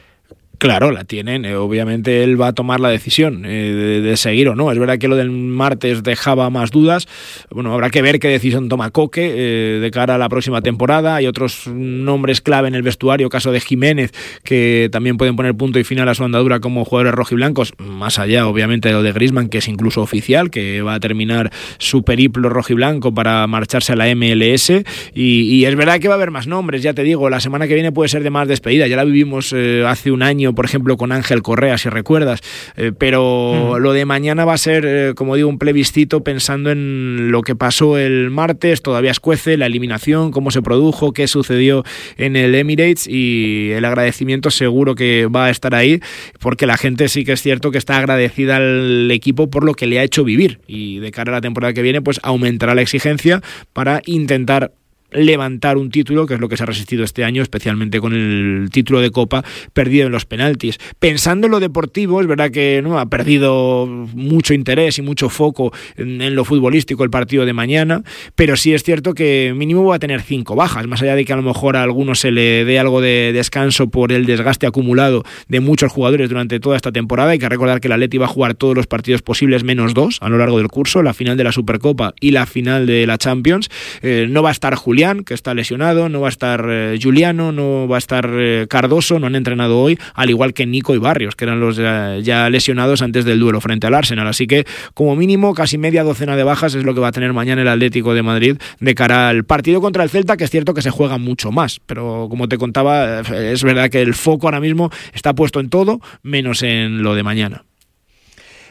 Claro, la tienen. Eh, obviamente él va a tomar la decisión eh, de, de seguir o no. Es verdad que lo del martes dejaba más dudas. Bueno, habrá que ver qué decisión toma Coque eh, de cara a la próxima temporada. Hay otros nombres clave en el vestuario, caso de Jiménez, que también pueden poner punto y final a su andadura como jugadores rojiblancos, más allá obviamente de lo de Griezmann, que es incluso oficial, que va a terminar su periplo rojiblanco para marcharse a la M L S. Y, y es verdad que va a haber más nombres, ya te digo, la semana que viene puede ser de más despedida. Ya la vivimos eh, hace un año, por ejemplo, con Ángel Correa, si recuerdas, eh, pero mm. lo de mañana va a ser, eh, como digo, un plebiscito pensando en lo que pasó el martes. Todavía escuece la eliminación, cómo se produjo, qué sucedió en el Emirates, y el agradecimiento seguro que va a estar ahí, porque la gente sí que es cierto que está agradecida al equipo por lo que le ha hecho vivir, y de cara a la temporada que viene pues aumentará la exigencia para intentar levantar un título, que es lo que se ha resistido este año, especialmente con el título de Copa perdido en los penaltis. Pensando en lo deportivo, es verdad que no ha perdido mucho interés y mucho foco en, en lo futbolístico el partido de mañana, pero sí es cierto que mínimo va a tener cinco bajas, más allá de que a lo mejor a algunos se le dé algo de descanso por el desgaste acumulado de muchos jugadores durante toda esta temporada. Hay que recordar que el Atleti va a jugar todos los partidos posibles menos dos a lo largo del curso, la final de la Supercopa y la final de la Champions. Eh, no va a estar Julián, que está lesionado, no va a estar eh, Juliano, no va a estar eh, Cardoso, no han entrenado hoy, al igual que Nico y Barrios, que eran los eh, ya lesionados antes del duelo frente al Arsenal. Así que, como mínimo, casi media docena de bajas es lo que va a tener mañana el Atlético de Madrid de cara al partido contra el Celta, que es cierto que se juega mucho más, pero como te contaba, es verdad que el foco ahora mismo está puesto en todo, menos en lo de mañana.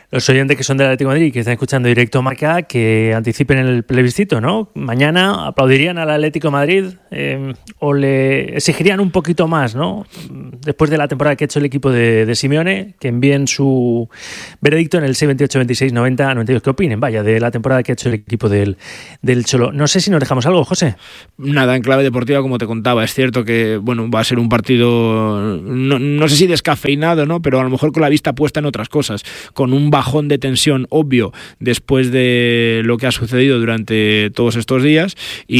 los oyentes que son del Atlético de Madrid y que están escuchando Directo Marca, que anticipen el plebiscito, ¿no? Mañana aplaudirían al Atlético de Madrid eh, o le exigirían un poquito más, ¿no? Después de la temporada que ha hecho el equipo de, de Simeone, que envíen su veredicto en el seis veintiocho veintiséis noventa noventa y dos. ¿Qué opinen? Vaya, de la temporada que ha hecho el equipo del, del Cholo. No sé si nos dejamos algo, José. Nada, en clave deportiva, como te contaba, es cierto que, bueno, va a ser un partido, no, no sé si descafeinado, ¿no? Pero a lo mejor con la vista puesta en otras cosas, con un bajón de tensión obvio después de lo que ha sucedido durante todos estos días,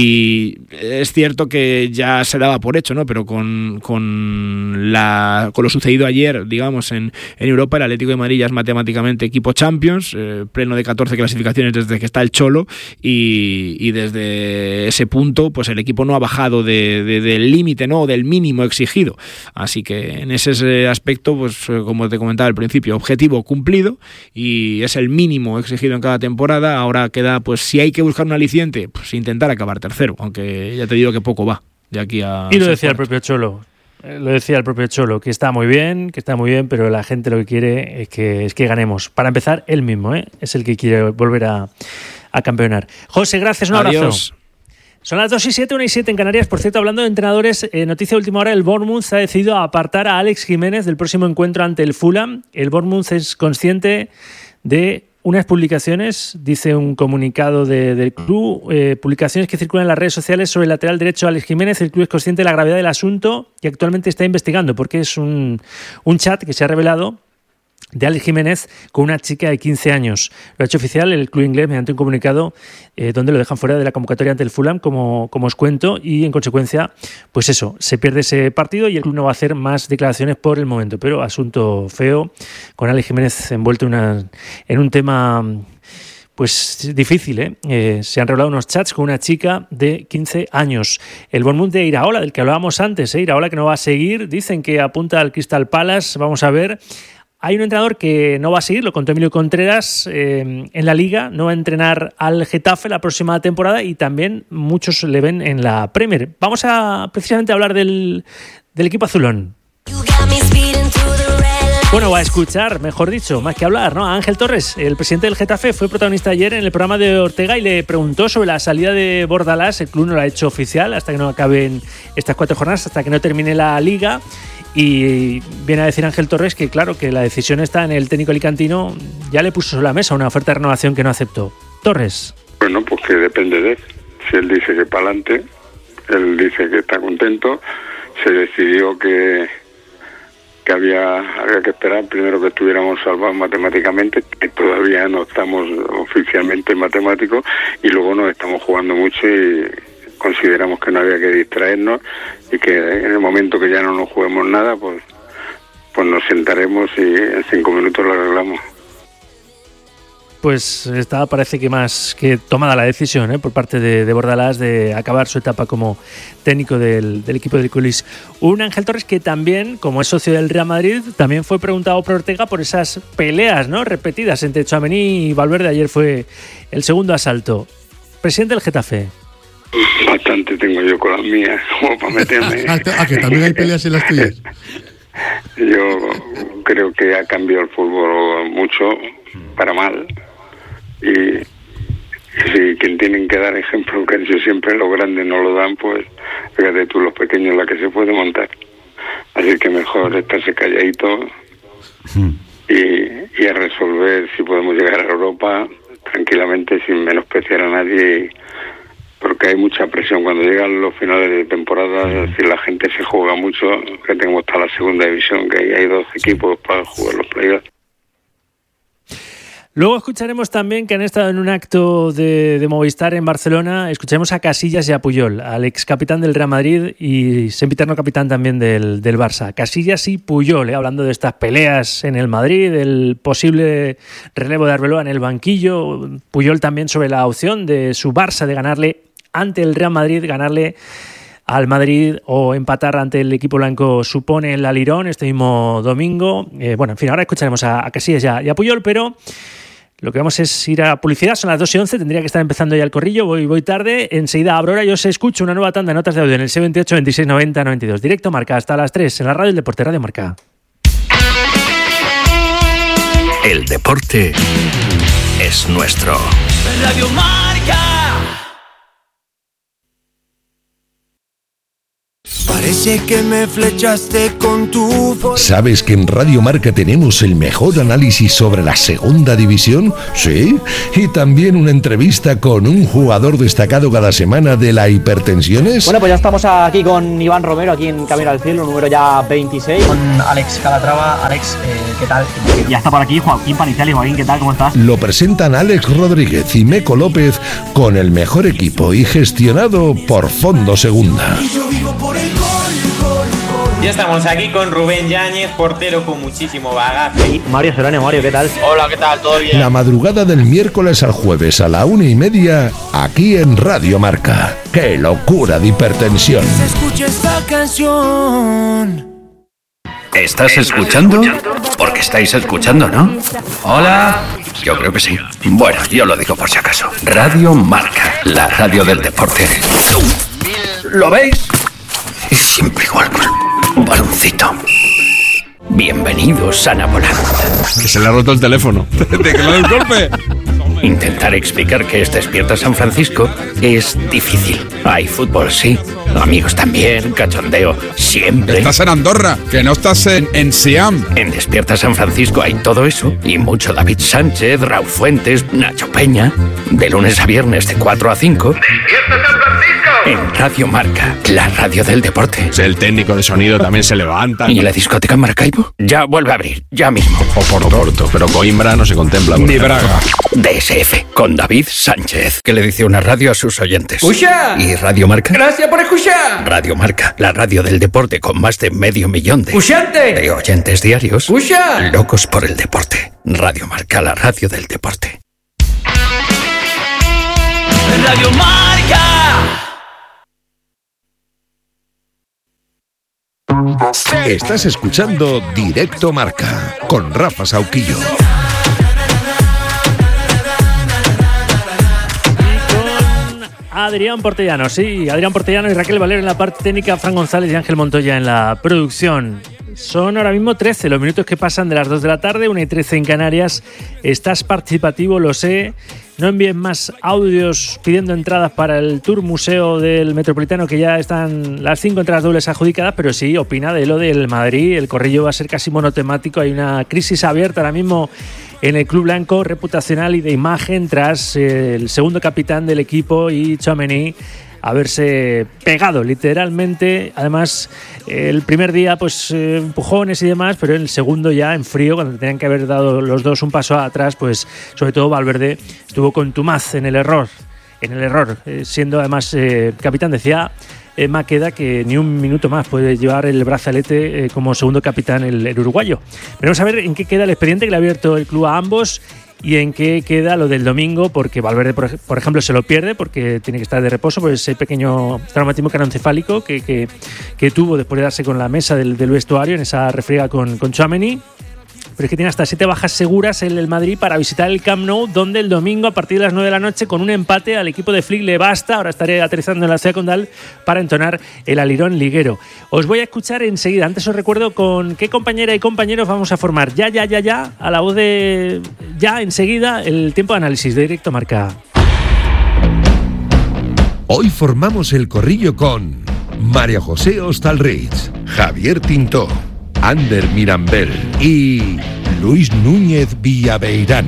y es cierto que ya se daba por hecho, ¿no? Pero con, con, la, con lo sucedido ayer, digamos, en, en Europa, el Atlético de Madrid ya es matemáticamente equipo Champions, eh, pleno de catorce clasificaciones desde que está el Cholo, y, y desde ese punto pues el equipo no ha bajado de, de, del límite, ¿no? Del mínimo exigido. Así que en ese aspecto, pues como te comentaba al principio, objetivo cumplido, y es el mínimo exigido en cada temporada. Ahora queda, pues si hay que buscar un aliciente, pues intentar acabar tercero, aunque ya te digo que poco va de aquí a... Y lo decía el propio Cholo, lo decía el propio Cholo, que está muy bien, que está muy bien, pero la gente lo que quiere es que, es que ganemos. Para empezar, él mismo, ¿eh? Es el que quiere volver a, a campeonar. José, gracias, un abrazo. Adiós. Son las dos y siete, una y siete en Canarias. Por cierto, hablando de entrenadores, eh, noticia de última hora, el Bournemouth ha decidido apartar a Alex Jiménez del próximo encuentro ante el Fulham. El Bournemouth es consciente de unas publicaciones, dice un comunicado de, del club, eh, publicaciones que circulan en las redes sociales sobre el lateral derecho Alex Jiménez. El club es consciente de la gravedad del asunto y actualmente está investigando, porque es un, un chat que se ha revelado de Alex Jiménez con una chica de quince años. Lo ha hecho oficial el club inglés mediante un comunicado eh, donde lo dejan fuera de la convocatoria ante el Fulham, como, como os cuento, y en consecuencia, pues eso, se pierde ese partido y el club no va a hacer más declaraciones por el momento. Pero asunto feo, con Alex Jiménez envuelto una, en un tema pues difícil, ¿eh? Eh, se han revelado unos chats con una chica de quince años. El Bournemouth de Iraola, del que hablábamos antes, ¿eh? Iraola que no va a seguir, dicen que apunta al Crystal Palace, vamos a ver. Hay un entrenador que no va a seguir, lo contó Emilio Contreras, eh, en la Liga, no va a entrenar al Getafe la próxima temporada y también muchos le ven en la Premier. Vamos a precisamente hablar del, del equipo azulón. Bueno, va a escuchar, mejor dicho, más que hablar, ¿no? A Ángel Torres, el presidente del Getafe, fue protagonista ayer en el programa de Ortega y le preguntó sobre la salida de Bordalás. El club no lo ha hecho oficial hasta que no acaben estas cuatro jornadas, hasta que no termine la Liga. Y viene a decir Ángel Torres que claro, que la decisión está en el técnico alicantino. Ya le puso sobre la mesa una oferta de renovación que no aceptó. Torres. Bueno, pues que depende de él. Si él dice que para adelante, él dice que está contento. Se decidió que, que había, había que esperar primero que estuviéramos salvados matemáticamente, que todavía no estamos oficialmente matemáticos, y luego nos estamos jugando mucho y consideramos que no había que distraernos y que en el momento que ya no nos juguemos nada, pues pues nos sentaremos y en cinco minutos lo arreglamos. Pues está, parece que más que tomada la decisión, ¿eh? por parte de, de Bordalás de acabar su etapa como técnico del, del equipo del Culis. Un Ángel Torres que también, como es socio del Real Madrid, también fue preguntado por Ortega por esas peleas, ¿no? repetidas entre Tchouaméni y Valverde. Ayer fue el segundo asalto. Presidente del Getafe. Bastante tengo yo con las mías, como para meterme. ¿A que también hay peleas en las tuyas? Yo creo que ha cambiado el fútbol mucho, para mal. Y, y si quien tienen que dar ejemplo, que yo siempre los grandes no lo dan, pues fíjate tú, los pequeños, la que se puede montar. Así que mejor estarse calladito y, y a resolver si podemos llegar a Europa tranquilamente, sin menospreciar a nadie. Porque hay mucha presión cuando llegan los finales de temporada, es decir, la gente se juega mucho, que tenemos hasta la segunda división, que ahí hay dos equipos para jugar los playoffs. Luego escucharemos también que han estado en un acto de, de Movistar en Barcelona. Escucharemos a Casillas y a Puyol, al ex capitán del Real Madrid y sempiterno capitán también del, del Barça. Casillas y Puyol, ¿eh? hablando de estas peleas en el Madrid, del posible relevo de Arbeloa en el banquillo. Puyol también sobre la opción de su Barça de ganarle ante el Real Madrid, ganarle al Madrid o empatar ante el equipo blanco supone el Alirón este mismo domingo. Eh, bueno, en fin, ahora escucharemos a, a Casillas y a, y a Puyol, pero lo que vamos es ir a publicidad. Son las dos y once, tendría que estar empezando ya el corrillo. Voy, voy tarde, enseguida abro hora. Yo os escucho una nueva tanda de notas de audio en el seis veintiocho veintiséis noventa noventa y dos. Directo Marca hasta las tres en la radio El Deporte, Radio Marca. El deporte es nuestro. Radio Marca. Parece que me flechaste con tu... ¿Sabes que en Radio Marca tenemos el mejor análisis sobre la segunda división? Sí. Y también una entrevista con un jugador destacado cada semana de la Hipertensiones. Bueno, pues ya estamos aquí con Iván Romero, aquí en Camino al Cielo, número ya veintiséis. Con Alex Calatrava. Alex, eh, ¿qué tal? Ya está por aquí Joaquín Panizali. Joaquín, ¿qué tal? ¿Cómo estás? Lo presentan Alex Rodríguez y Meco López con el mejor equipo y gestionado por Fondo Segunda. Ya estamos aquí con Rubén Yáñez, portero con muchísimo bagaje. Y Mario Serrano. Mario, ¿qué tal? Hola, ¿qué tal? ¿Todo bien? La madrugada del miércoles al jueves a la una y media, aquí en Radio Marca. ¡Qué locura de hipertensión! Se escucha esta canción. ¿Estás escuchando? Porque estáis escuchando, ¿no? Hola. Yo creo que sí. Bueno, yo lo digo por si acaso. Radio Marca, la radio del deporte. ¿Lo veis? Es siempre igual con un baloncito. Bienvenidos a Napoleón. Que se le ha roto el teléfono. ¿De que le da un golpe? Intentar explicar que es Despierta San Francisco es difícil. Hay fútbol, sí. Amigos también, cachondeo, siempre. Estás en Andorra, que no estás en, en Siam. En Despierta San Francisco hay todo eso y mucho David Sánchez, Raúl Fuentes, Nacho Peña. De lunes a viernes de cuatro a cinco. ¡Despierta San Francisco! En Radio Marca, la radio del deporte. El técnico de sonido también se levanta. ¿Y la discoteca Maracaibo? Ya vuelve a abrir, ya mismo. Oporto, Oporto, pero Coimbra no se contempla. Ni Braga. D S F, con David Sánchez, que le dice una radio a sus oyentes. ¡Escucha! ¿Y Radio Marca? ¡Gracias por escuchar! Radio Marca, la radio del deporte con más de medio millón de... ¡Escuchante! De oyentes diarios. ¡Escucha! Locos por el deporte. Radio Marca, la radio del deporte. Radio Marca. Estás escuchando Directo Marca con Rafa Sauquillo. Adrián Portellano, sí, Adrián Portellano y Raquel Valero en la parte técnica, Fran González y Ángel Montoya en la producción. Son ahora mismo trece los minutos que pasan de las dos de la tarde, una y trece en Canarias. Estás participativo, lo sé. No envíen más audios pidiendo entradas para el Tour Museo del Metropolitano, que ya están las cinco entradas dobles adjudicadas, pero sí, opina de lo del Madrid. El corrillo va a ser casi monotemático. Hay una crisis abierta ahora mismo en el club blanco, reputacional y de imagen, tras eh, el segundo capitán del equipo y Tchouaméni haberse pegado literalmente. Además, el primer día pues eh, empujones y demás, pero el segundo ya en frío, cuando tenían que haber dado los dos un paso atrás, pues sobre todo Valverde estuvo contumaz en el error, en el error, eh, siendo además eh, capitán. Decía eh, Maqueda que ni un minuto más puede llevar el brazalete eh, como segundo capitán el, el uruguayo. Veremos a ver en qué queda el expediente que le ha abierto el club a ambos y en qué queda lo del domingo, porque Valverde, por, por ejemplo, se lo pierde porque tiene que estar de reposo por ese pequeño traumatismo craneoencefálico que, que, que tuvo después de darse con la mesa del, del vestuario en esa refriega con, con Tchouaméni. Pero es que tiene hasta siete bajas seguras el, el Madrid para visitar el Camp Nou, donde el domingo a partir de las nueve de la noche, con un empate, al equipo de Flick le basta. Ahora estaré aterrizando en la ciudad condal para entonar el alirón liguero. Os voy a escuchar enseguida. Antes os recuerdo con qué compañera y compañeros vamos a formar. Ya, ya, ya, ya, a la voz de ya, enseguida, el tiempo de análisis de Directo Marca. Hoy formamos el corrillo con María José Hostalrich, Javier Tintó, Ander Mirambel y Luis Núñez Villaveirán.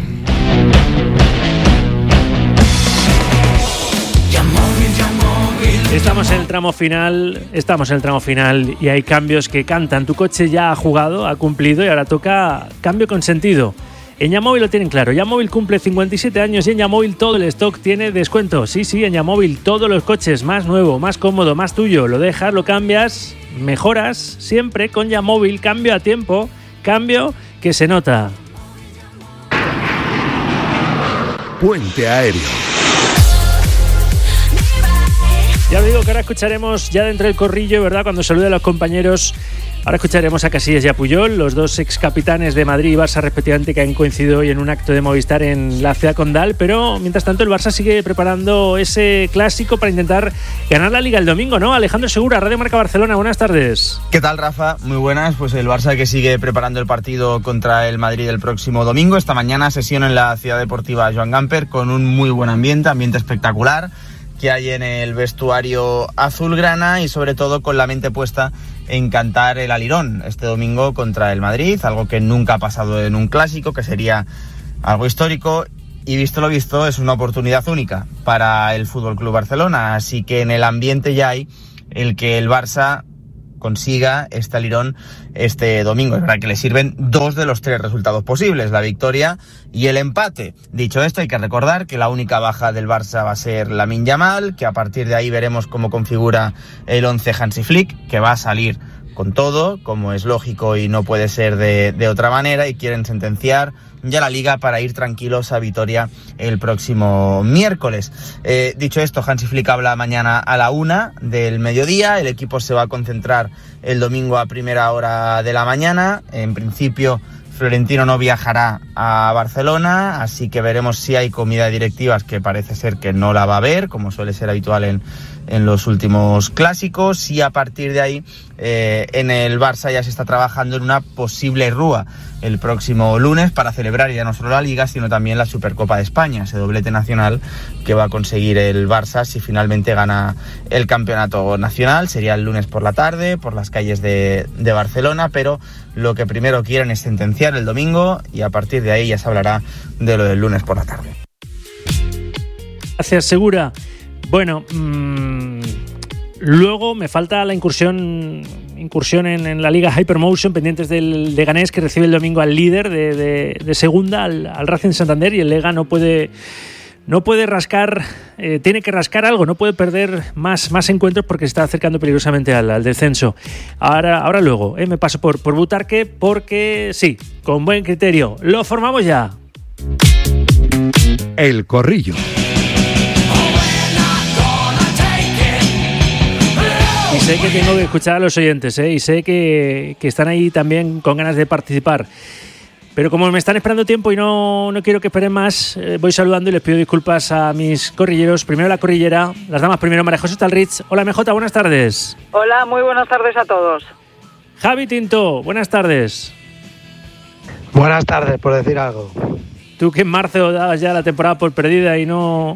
Estamos en el tramo final, estamos en el tramo final y hay cambios que cantan. Tu coche ya ha jugado, ha cumplido y ahora toca cambio con sentido. En Yamóvil lo tienen claro. Yamóvil cumple cincuenta y siete años y en Yamóvil todo el stock tiene descuento. Sí, sí, en Yamóvil todos los coches, más nuevo, más cómodo, más tuyo. Lo dejas, lo cambias, mejoras siempre con Yamóvil. Cambio a tiempo, cambio que se nota. Puente Aéreo. Ya os digo que ahora escucharemos ya dentro del corrillo, ¿verdad? Cuando salude a los compañeros Ahora escucharemos a Casillas y a Puyol, los dos ex capitanes de Madrid y Barça respectivamente, que han coincidido hoy en un acto de Movistar en la ciudad condal, pero mientras tanto el Barça sigue preparando ese clásico para intentar ganar la Liga el domingo, ¿no? Alejandro Segura, Radio Marca Barcelona, buenas tardes. ¿Qué tal, Rafa? Muy buenas. Pues el Barça que sigue preparando el partido contra el Madrid el próximo domingo. Esta mañana sesión en la Ciudad Deportiva Joan Gamper con un muy buen ambiente, ambiente espectacular que hay en el vestuario azulgrana y sobre todo con la mente puesta en cantar el alirón este domingo contra el Madrid, algo que nunca ha pasado en un clásico, que sería algo histórico, y visto lo visto es una oportunidad única para el F C Barcelona, así que en el ambiente ya hay el que el Barça consiga este alirón este domingo. Es verdad que le sirven dos de los tres resultados posibles, la victoria y el empate. Dicho esto, hay que recordar que la única baja del Barça va a ser Lamine Yamal, que a partir de ahí veremos cómo configura el once Hansi Flick, que va a salir con todo, como es lógico y no puede ser de, de otra manera, y quieren sentenciar ya la Liga para ir tranquilos a Vitoria el próximo miércoles. Eh, dicho esto, Hansi Flick habla mañana a la una del mediodía. El equipo se va a concentrar el domingo a primera hora de la mañana. En principio, Florentino no viajará a Barcelona, así que veremos si hay comida de directivas, que parece ser que no la va a haber, como suele ser habitual en, en los últimos clásicos. Y a partir de ahí, eh, en el Barça ya se está trabajando en una posible rúa el próximo lunes para celebrar ya no solo la Liga, sino también la Supercopa de España, ese doblete nacional que va a conseguir el Barça si finalmente gana el campeonato nacional. Sería el lunes por la tarde, por las calles de, de Barcelona, pero lo que primero quieren es sentenciar el domingo y a partir de ahí ya se hablará de lo del lunes por la tarde. Gracias, Segura. Bueno, mmm, luego me falta la incursión incursión en, en la Liga Hypermotion, pendientes del Leganés, que recibe el domingo al líder de, de, de segunda, al, al Racing Santander, y el Lega no puede no puede rascar, eh, tiene que rascar algo, no puede perder más, más encuentros porque se está acercando peligrosamente al, al descenso. Ahora, ahora luego, eh, me paso por, por Butarque, porque sí, con buen criterio, lo formamos ya. El Corrillo. Y sé que tengo que escuchar a los oyentes, ¿eh? Y sé que, que están ahí también con ganas de participar. Pero como me están esperando tiempo y no, no quiero que esperen más, eh, voy saludando y les pido disculpas a mis corrilleros. Primero la corrillera, las damas primero. María José Talrich. Hola, M J, buenas tardes. Hola, muy buenas tardes a todos. Javi Tinto, buenas tardes. Buenas tardes, por decir algo. Tú que en marzo dabas ya la temporada por perdida y no...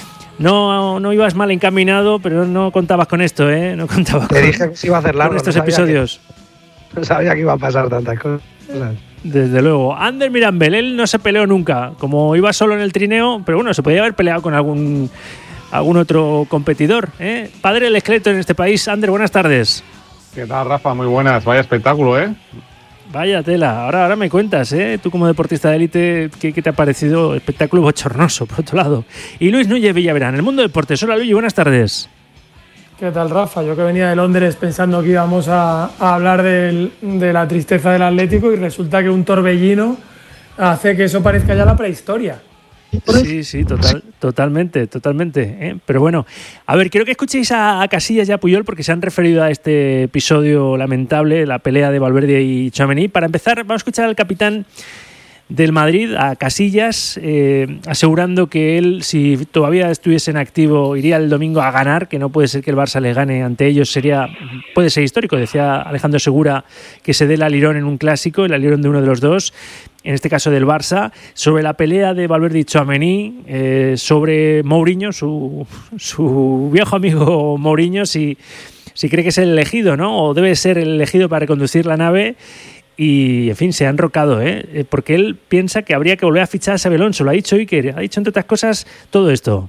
No, no ibas mal encaminado, pero no contabas con esto, ¿eh? No contabas Te con, dije que se iba a hacer largo, con estos no episodios. Que, no sabía que iba a pasar tantas cosas. Desde luego. Ander Mirambel, él no se peleó nunca. Como iba solo en el trineo, pero bueno, se podía haber peleado con algún, algún otro competidor, ¿eh? Padre del esqueleto en este país. Ander, buenas tardes. ¿Qué tal, Rafa? Muy buenas. Vaya espectáculo, ¿eh? Vaya tela. Ahora, ahora me cuentas, ¿eh? Tú como deportista de élite, ¿qué, ¿qué te ha parecido? Espectáculo bochornoso, por otro lado. Y Luis Núñez Villaverán, el mundo del deportes. Hola, Luis, buenas tardes. ¿Qué tal, Rafa? Yo que venía de Londres pensando que íbamos a, a hablar del, de la tristeza del Atlético y resulta que un torbellino hace que eso parezca ya la prehistoria. Sí, sí, total, totalmente, totalmente. ¿eh? Pero bueno, a ver, quiero que escuchéis a, a Casillas y a Puyol porque se han referido a este episodio lamentable, la pelea de Valverde y Tchouaméni. Para empezar, vamos a escuchar al capitán del Madrid, a Casillas, eh, asegurando que él, si todavía estuviese en activo, iría el domingo a ganar, que no puede ser que el Barça le gane ante ellos, sería puede ser histórico. Decía Alejandro Segura que se dé el alirón en un clásico, el alirón de uno de los dos, en este caso del Barça, sobre la pelea de Valverde y Tchouaméni, eh, sobre Mourinho, su, su viejo amigo Mourinho, si, si cree que es el elegido, ¿no? O debe ser el elegido para reconducir la nave. Y, en fin, se ha enrocado, ¿eh? Porque él piensa que habría que volver a fichar a Xabi Alonso. Lo ha dicho Iker, ha dicho, entre otras cosas, todo esto.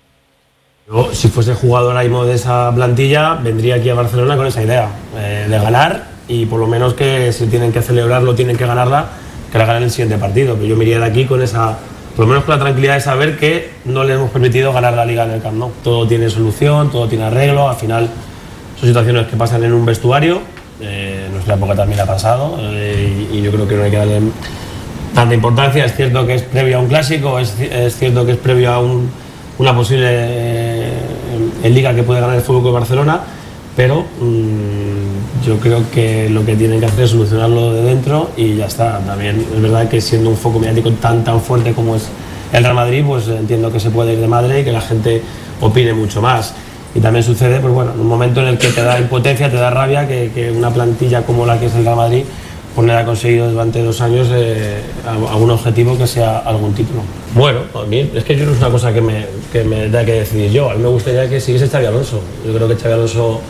Yo, si fuese jugador ahora mismo de esa plantilla, vendría aquí a Barcelona con esa idea, eh, de ganar, y por lo menos que si tienen que celebrarlo, tienen que ganarla, que la ganen el siguiente partido. Pero yo me iría de aquí con esa, por lo menos con la tranquilidad de saber que no le hemos permitido ganar la Liga en el Camp Nou. Todo tiene solución, todo tiene arreglo, al final son situaciones que pasan en un vestuario. Eh, en nuestra época también ha pasado, eh, y, y yo creo que no hay que darle tanta importancia. Es cierto que es previo a un clásico, es, es cierto que es previo a un, una posible eh, en Liga que puede ganar el F C Barcelona, pero mmm, yo creo que lo que tienen que hacer es solucionarlo de dentro y ya está. También es verdad que siendo un foco mediático tan tan fuerte como es el Real Madrid, pues entiendo que se puede ir de madre y que la gente opine mucho más. Y también sucede, pues bueno, en un momento en el que te da impotencia, te da rabia que, que una plantilla como la que es el Real Madrid pues no haya conseguido durante dos años eh, algún objetivo que sea algún título. Bueno, a mí es que yo no es una cosa que me, que me da que decidir yo. A mí me gustaría que siguiese Xabi Alonso. Yo creo que Xabi Alonso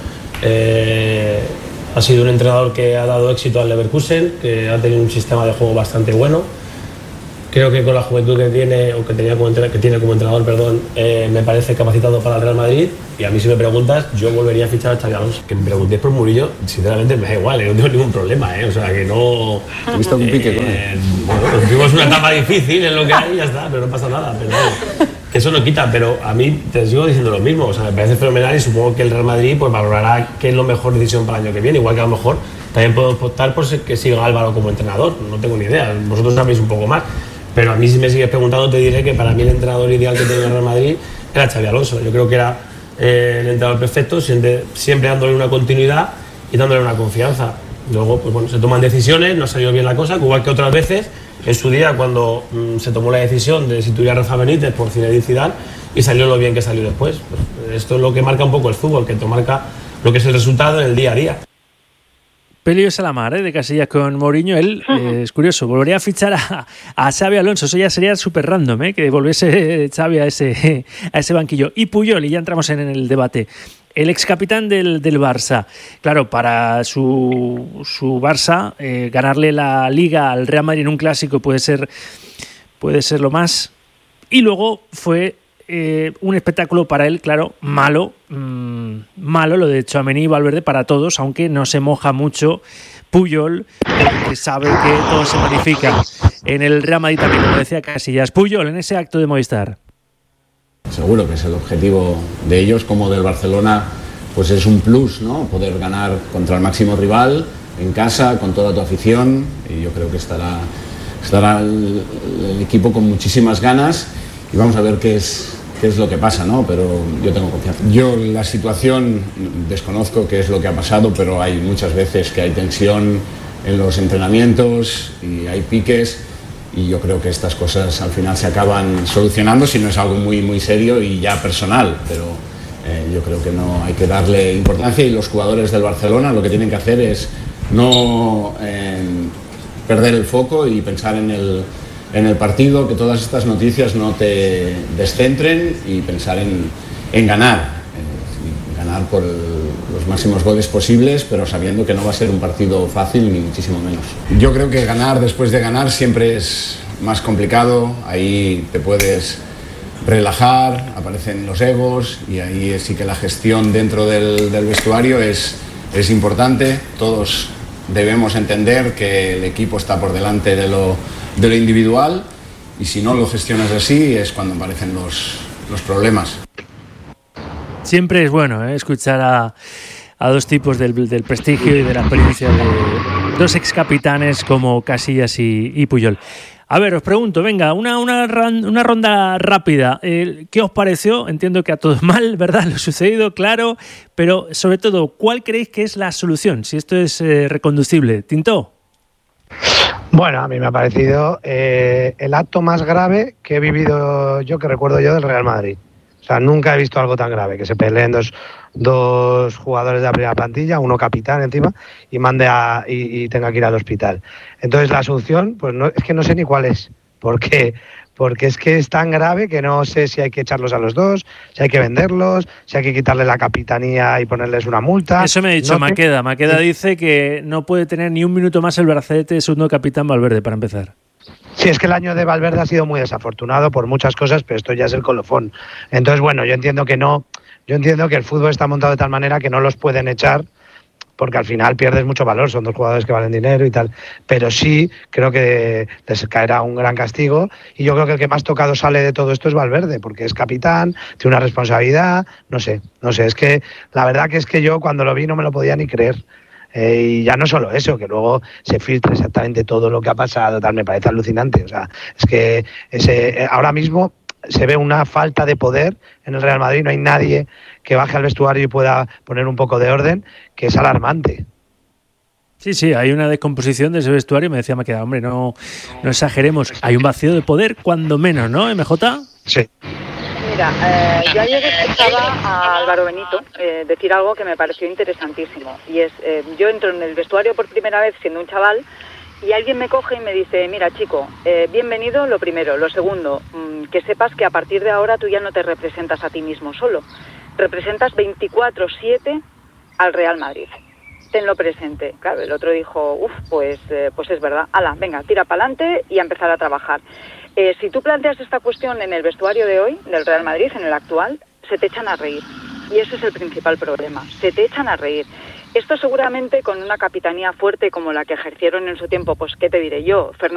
eh, ha sido un entrenador que ha dado éxito al Leverkusen, que ha tenido un sistema de juego bastante bueno. Creo que con la juventud que tiene, o que, tenía como, que tiene como entrenador, perdón, eh, me parece capacitado para el Real Madrid. Y a mí, si me preguntas, yo volvería a fichar a Xabi Alonso. Que me preguntéis por Murillo, sinceramente me da igual, eh, no tengo ningún problema, eh, o sea que no. ¿Tuviste algún pique con él? Eh, bueno, pues tuvimos una etapa difícil en lo que hay y ya está, pero no pasa nada. Pero bueno, que eso no quita, pero a mí te sigo diciendo lo mismo, o sea, me parece fenomenal y supongo que el Real Madrid pues valorará qué es la mejor decisión para el año que viene, igual que a lo mejor también puedo optar por que siga Álvaro como entrenador, no tengo ni idea, vosotros sabéis un poco más. Pero a mí, si me sigues preguntando, te diré que para mí el entrenador ideal que tenía el Real Madrid era Xabi Alonso. Yo creo que era eh, el entrenador perfecto, siempre, siempre dándole una continuidad y dándole una confianza. Luego, pues bueno, se toman decisiones, no ha salido bien la cosa, igual que otras veces, en su día, cuando mmm, se tomó la decisión de destituir a Rafa Benítez por Zinedine Zidane y salió lo bien que salió después. Pues esto es lo que marca un poco el fútbol, que te marca lo que es el resultado en el día a día. Pelio Salamar, ¿eh? De Casillas con Mourinho, él eh, es curioso, volvería a fichar a, a Xabi Alonso, eso ya sería súper random, ¿eh? Que volviese Xavi a ese, a ese banquillo. Y Puyol, y ya entramos en, en el debate, el ex capitán del, del Barça, claro, para su, su Barça, eh, ganarle la Liga al Real Madrid en un clásico puede ser, puede ser lo más, y luego fue Eh, un espectáculo para él, claro, malo, mmm, malo lo de Tchouaméni y Valverde para todos, aunque no se moja mucho Puyol, que sabe que todo se magnifica en el Real Madrid también, como decía Casillas. Puyol, en ese acto de Movistar. Seguro que es el objetivo de ellos, como del Barcelona, pues es un plus, ¿no? Poder ganar contra el máximo rival, en casa, con toda tu afición, y yo creo que estará, estará el, el equipo con muchísimas ganas, y vamos a ver qué es qué es lo que pasa, ¿no? Pero yo tengo confianza. Yo la situación desconozco qué es lo que ha pasado, pero hay muchas veces que hay tensión en los entrenamientos y hay piques, y yo creo que estas cosas al final se acaban solucionando si no es algo muy muy serio y ya personal, pero eh, yo creo que no hay que darle importancia, y los jugadores del Barcelona lo que tienen que hacer es no eh, perder el foco y pensar en el en el partido, que todas estas noticias no te descentren, y pensar en, en ganar, eh, ganar por el, los máximos goles posibles, pero sabiendo que no va a ser un partido fácil, ni muchísimo menos. Yo creo que ganar después de ganar siempre es más complicado, ahí te puedes relajar, aparecen los egos, y ahí sí que la gestión dentro del, del vestuario es, es importante. Todos debemos entender que el equipo está por delante de lo de lo individual, y si no lo gestionas así es cuando aparecen los, los problemas. Siempre es bueno ¿eh? escuchar a, a dos tipos del, del prestigio y de la experiencia de dos ex capitanes como Casillas y, y Puyol. A ver, os pregunto, venga, una, una, una ronda rápida. Eh, ¿Qué os pareció? Entiendo que a todos mal, ¿verdad? Lo sucedido, claro, pero sobre todo, ¿cuál creéis que es la solución? Si esto es eh, reconducible. ¿Tintó? Bueno, a mí me ha parecido eh, el acto más grave que he vivido yo, que recuerdo yo, del Real Madrid. O sea, nunca he visto algo tan grave, que se peleen dos, dos jugadores de la primera plantilla, uno capitán encima, y mande a, y, y tenga que ir al hospital. Entonces la solución, pues no, es que no sé ni cuál es, porque porque es que es tan grave que no sé si hay que echarlos a los dos, si hay que venderlos, si hay que quitarle la capitanía y ponerles una multa. Eso me ha dicho no Maqueda. Te... Maqueda sí. Dice que no puede tener ni un minuto más el brazalete de segundo capitán Valverde, para empezar. Sí, es que el año de Valverde ha sido muy desafortunado por muchas cosas, pero esto ya es el colofón. Entonces, bueno, yo entiendo que no, yo entiendo que el fútbol está montado de tal manera que no los pueden echar, porque al final pierdes mucho valor, son dos jugadores que valen dinero y tal, pero sí creo que les caerá un gran castigo, y yo creo que el que más tocado sale de todo esto es Valverde, porque es capitán, tiene una responsabilidad, no sé, no sé, es que la verdad que es que yo cuando lo vi no me lo podía ni creer. Eh, y ya no solo eso, que luego se filtre exactamente todo lo que ha pasado, tal, me parece alucinante. O sea, es que ese, ahora mismo se ve una falta de poder en el Real Madrid, no hay nadie que baje al vestuario y pueda poner un poco de orden, que es alarmante. Sí, sí, hay una descomposición de ese vestuario. Me decía Maqueda, hombre, no, no exageremos. Hay un vacío de poder, cuando menos, ¿no, M J? Sí. Mira, eh, yo ayer escuchaba a Álvaro Benito eh, decir algo que me pareció interesantísimo. Y es, eh, yo entro en el vestuario por primera vez siendo un chaval y alguien me coge y me dice, mira chico, eh, bienvenido, lo primero. Lo segundo, mmm, que sepas que a partir de ahora tú ya no te representas a ti mismo solo. Representas veinticuatro siete al Real Madrid. Tenlo presente. Claro, el otro dijo, uff, pues, eh, pues es verdad. Ala, venga, tira para adelante y a empezar a trabajar. Eh, si tú planteas esta cuestión en el vestuario de hoy, del Real Madrid, en el actual, se te echan a reír. Y ese es el principal problema. Se te echan a reír. Esto seguramente con una capitanía fuerte como la que ejercieron en su tiempo, pues, ¿qué te diré yo? Fernando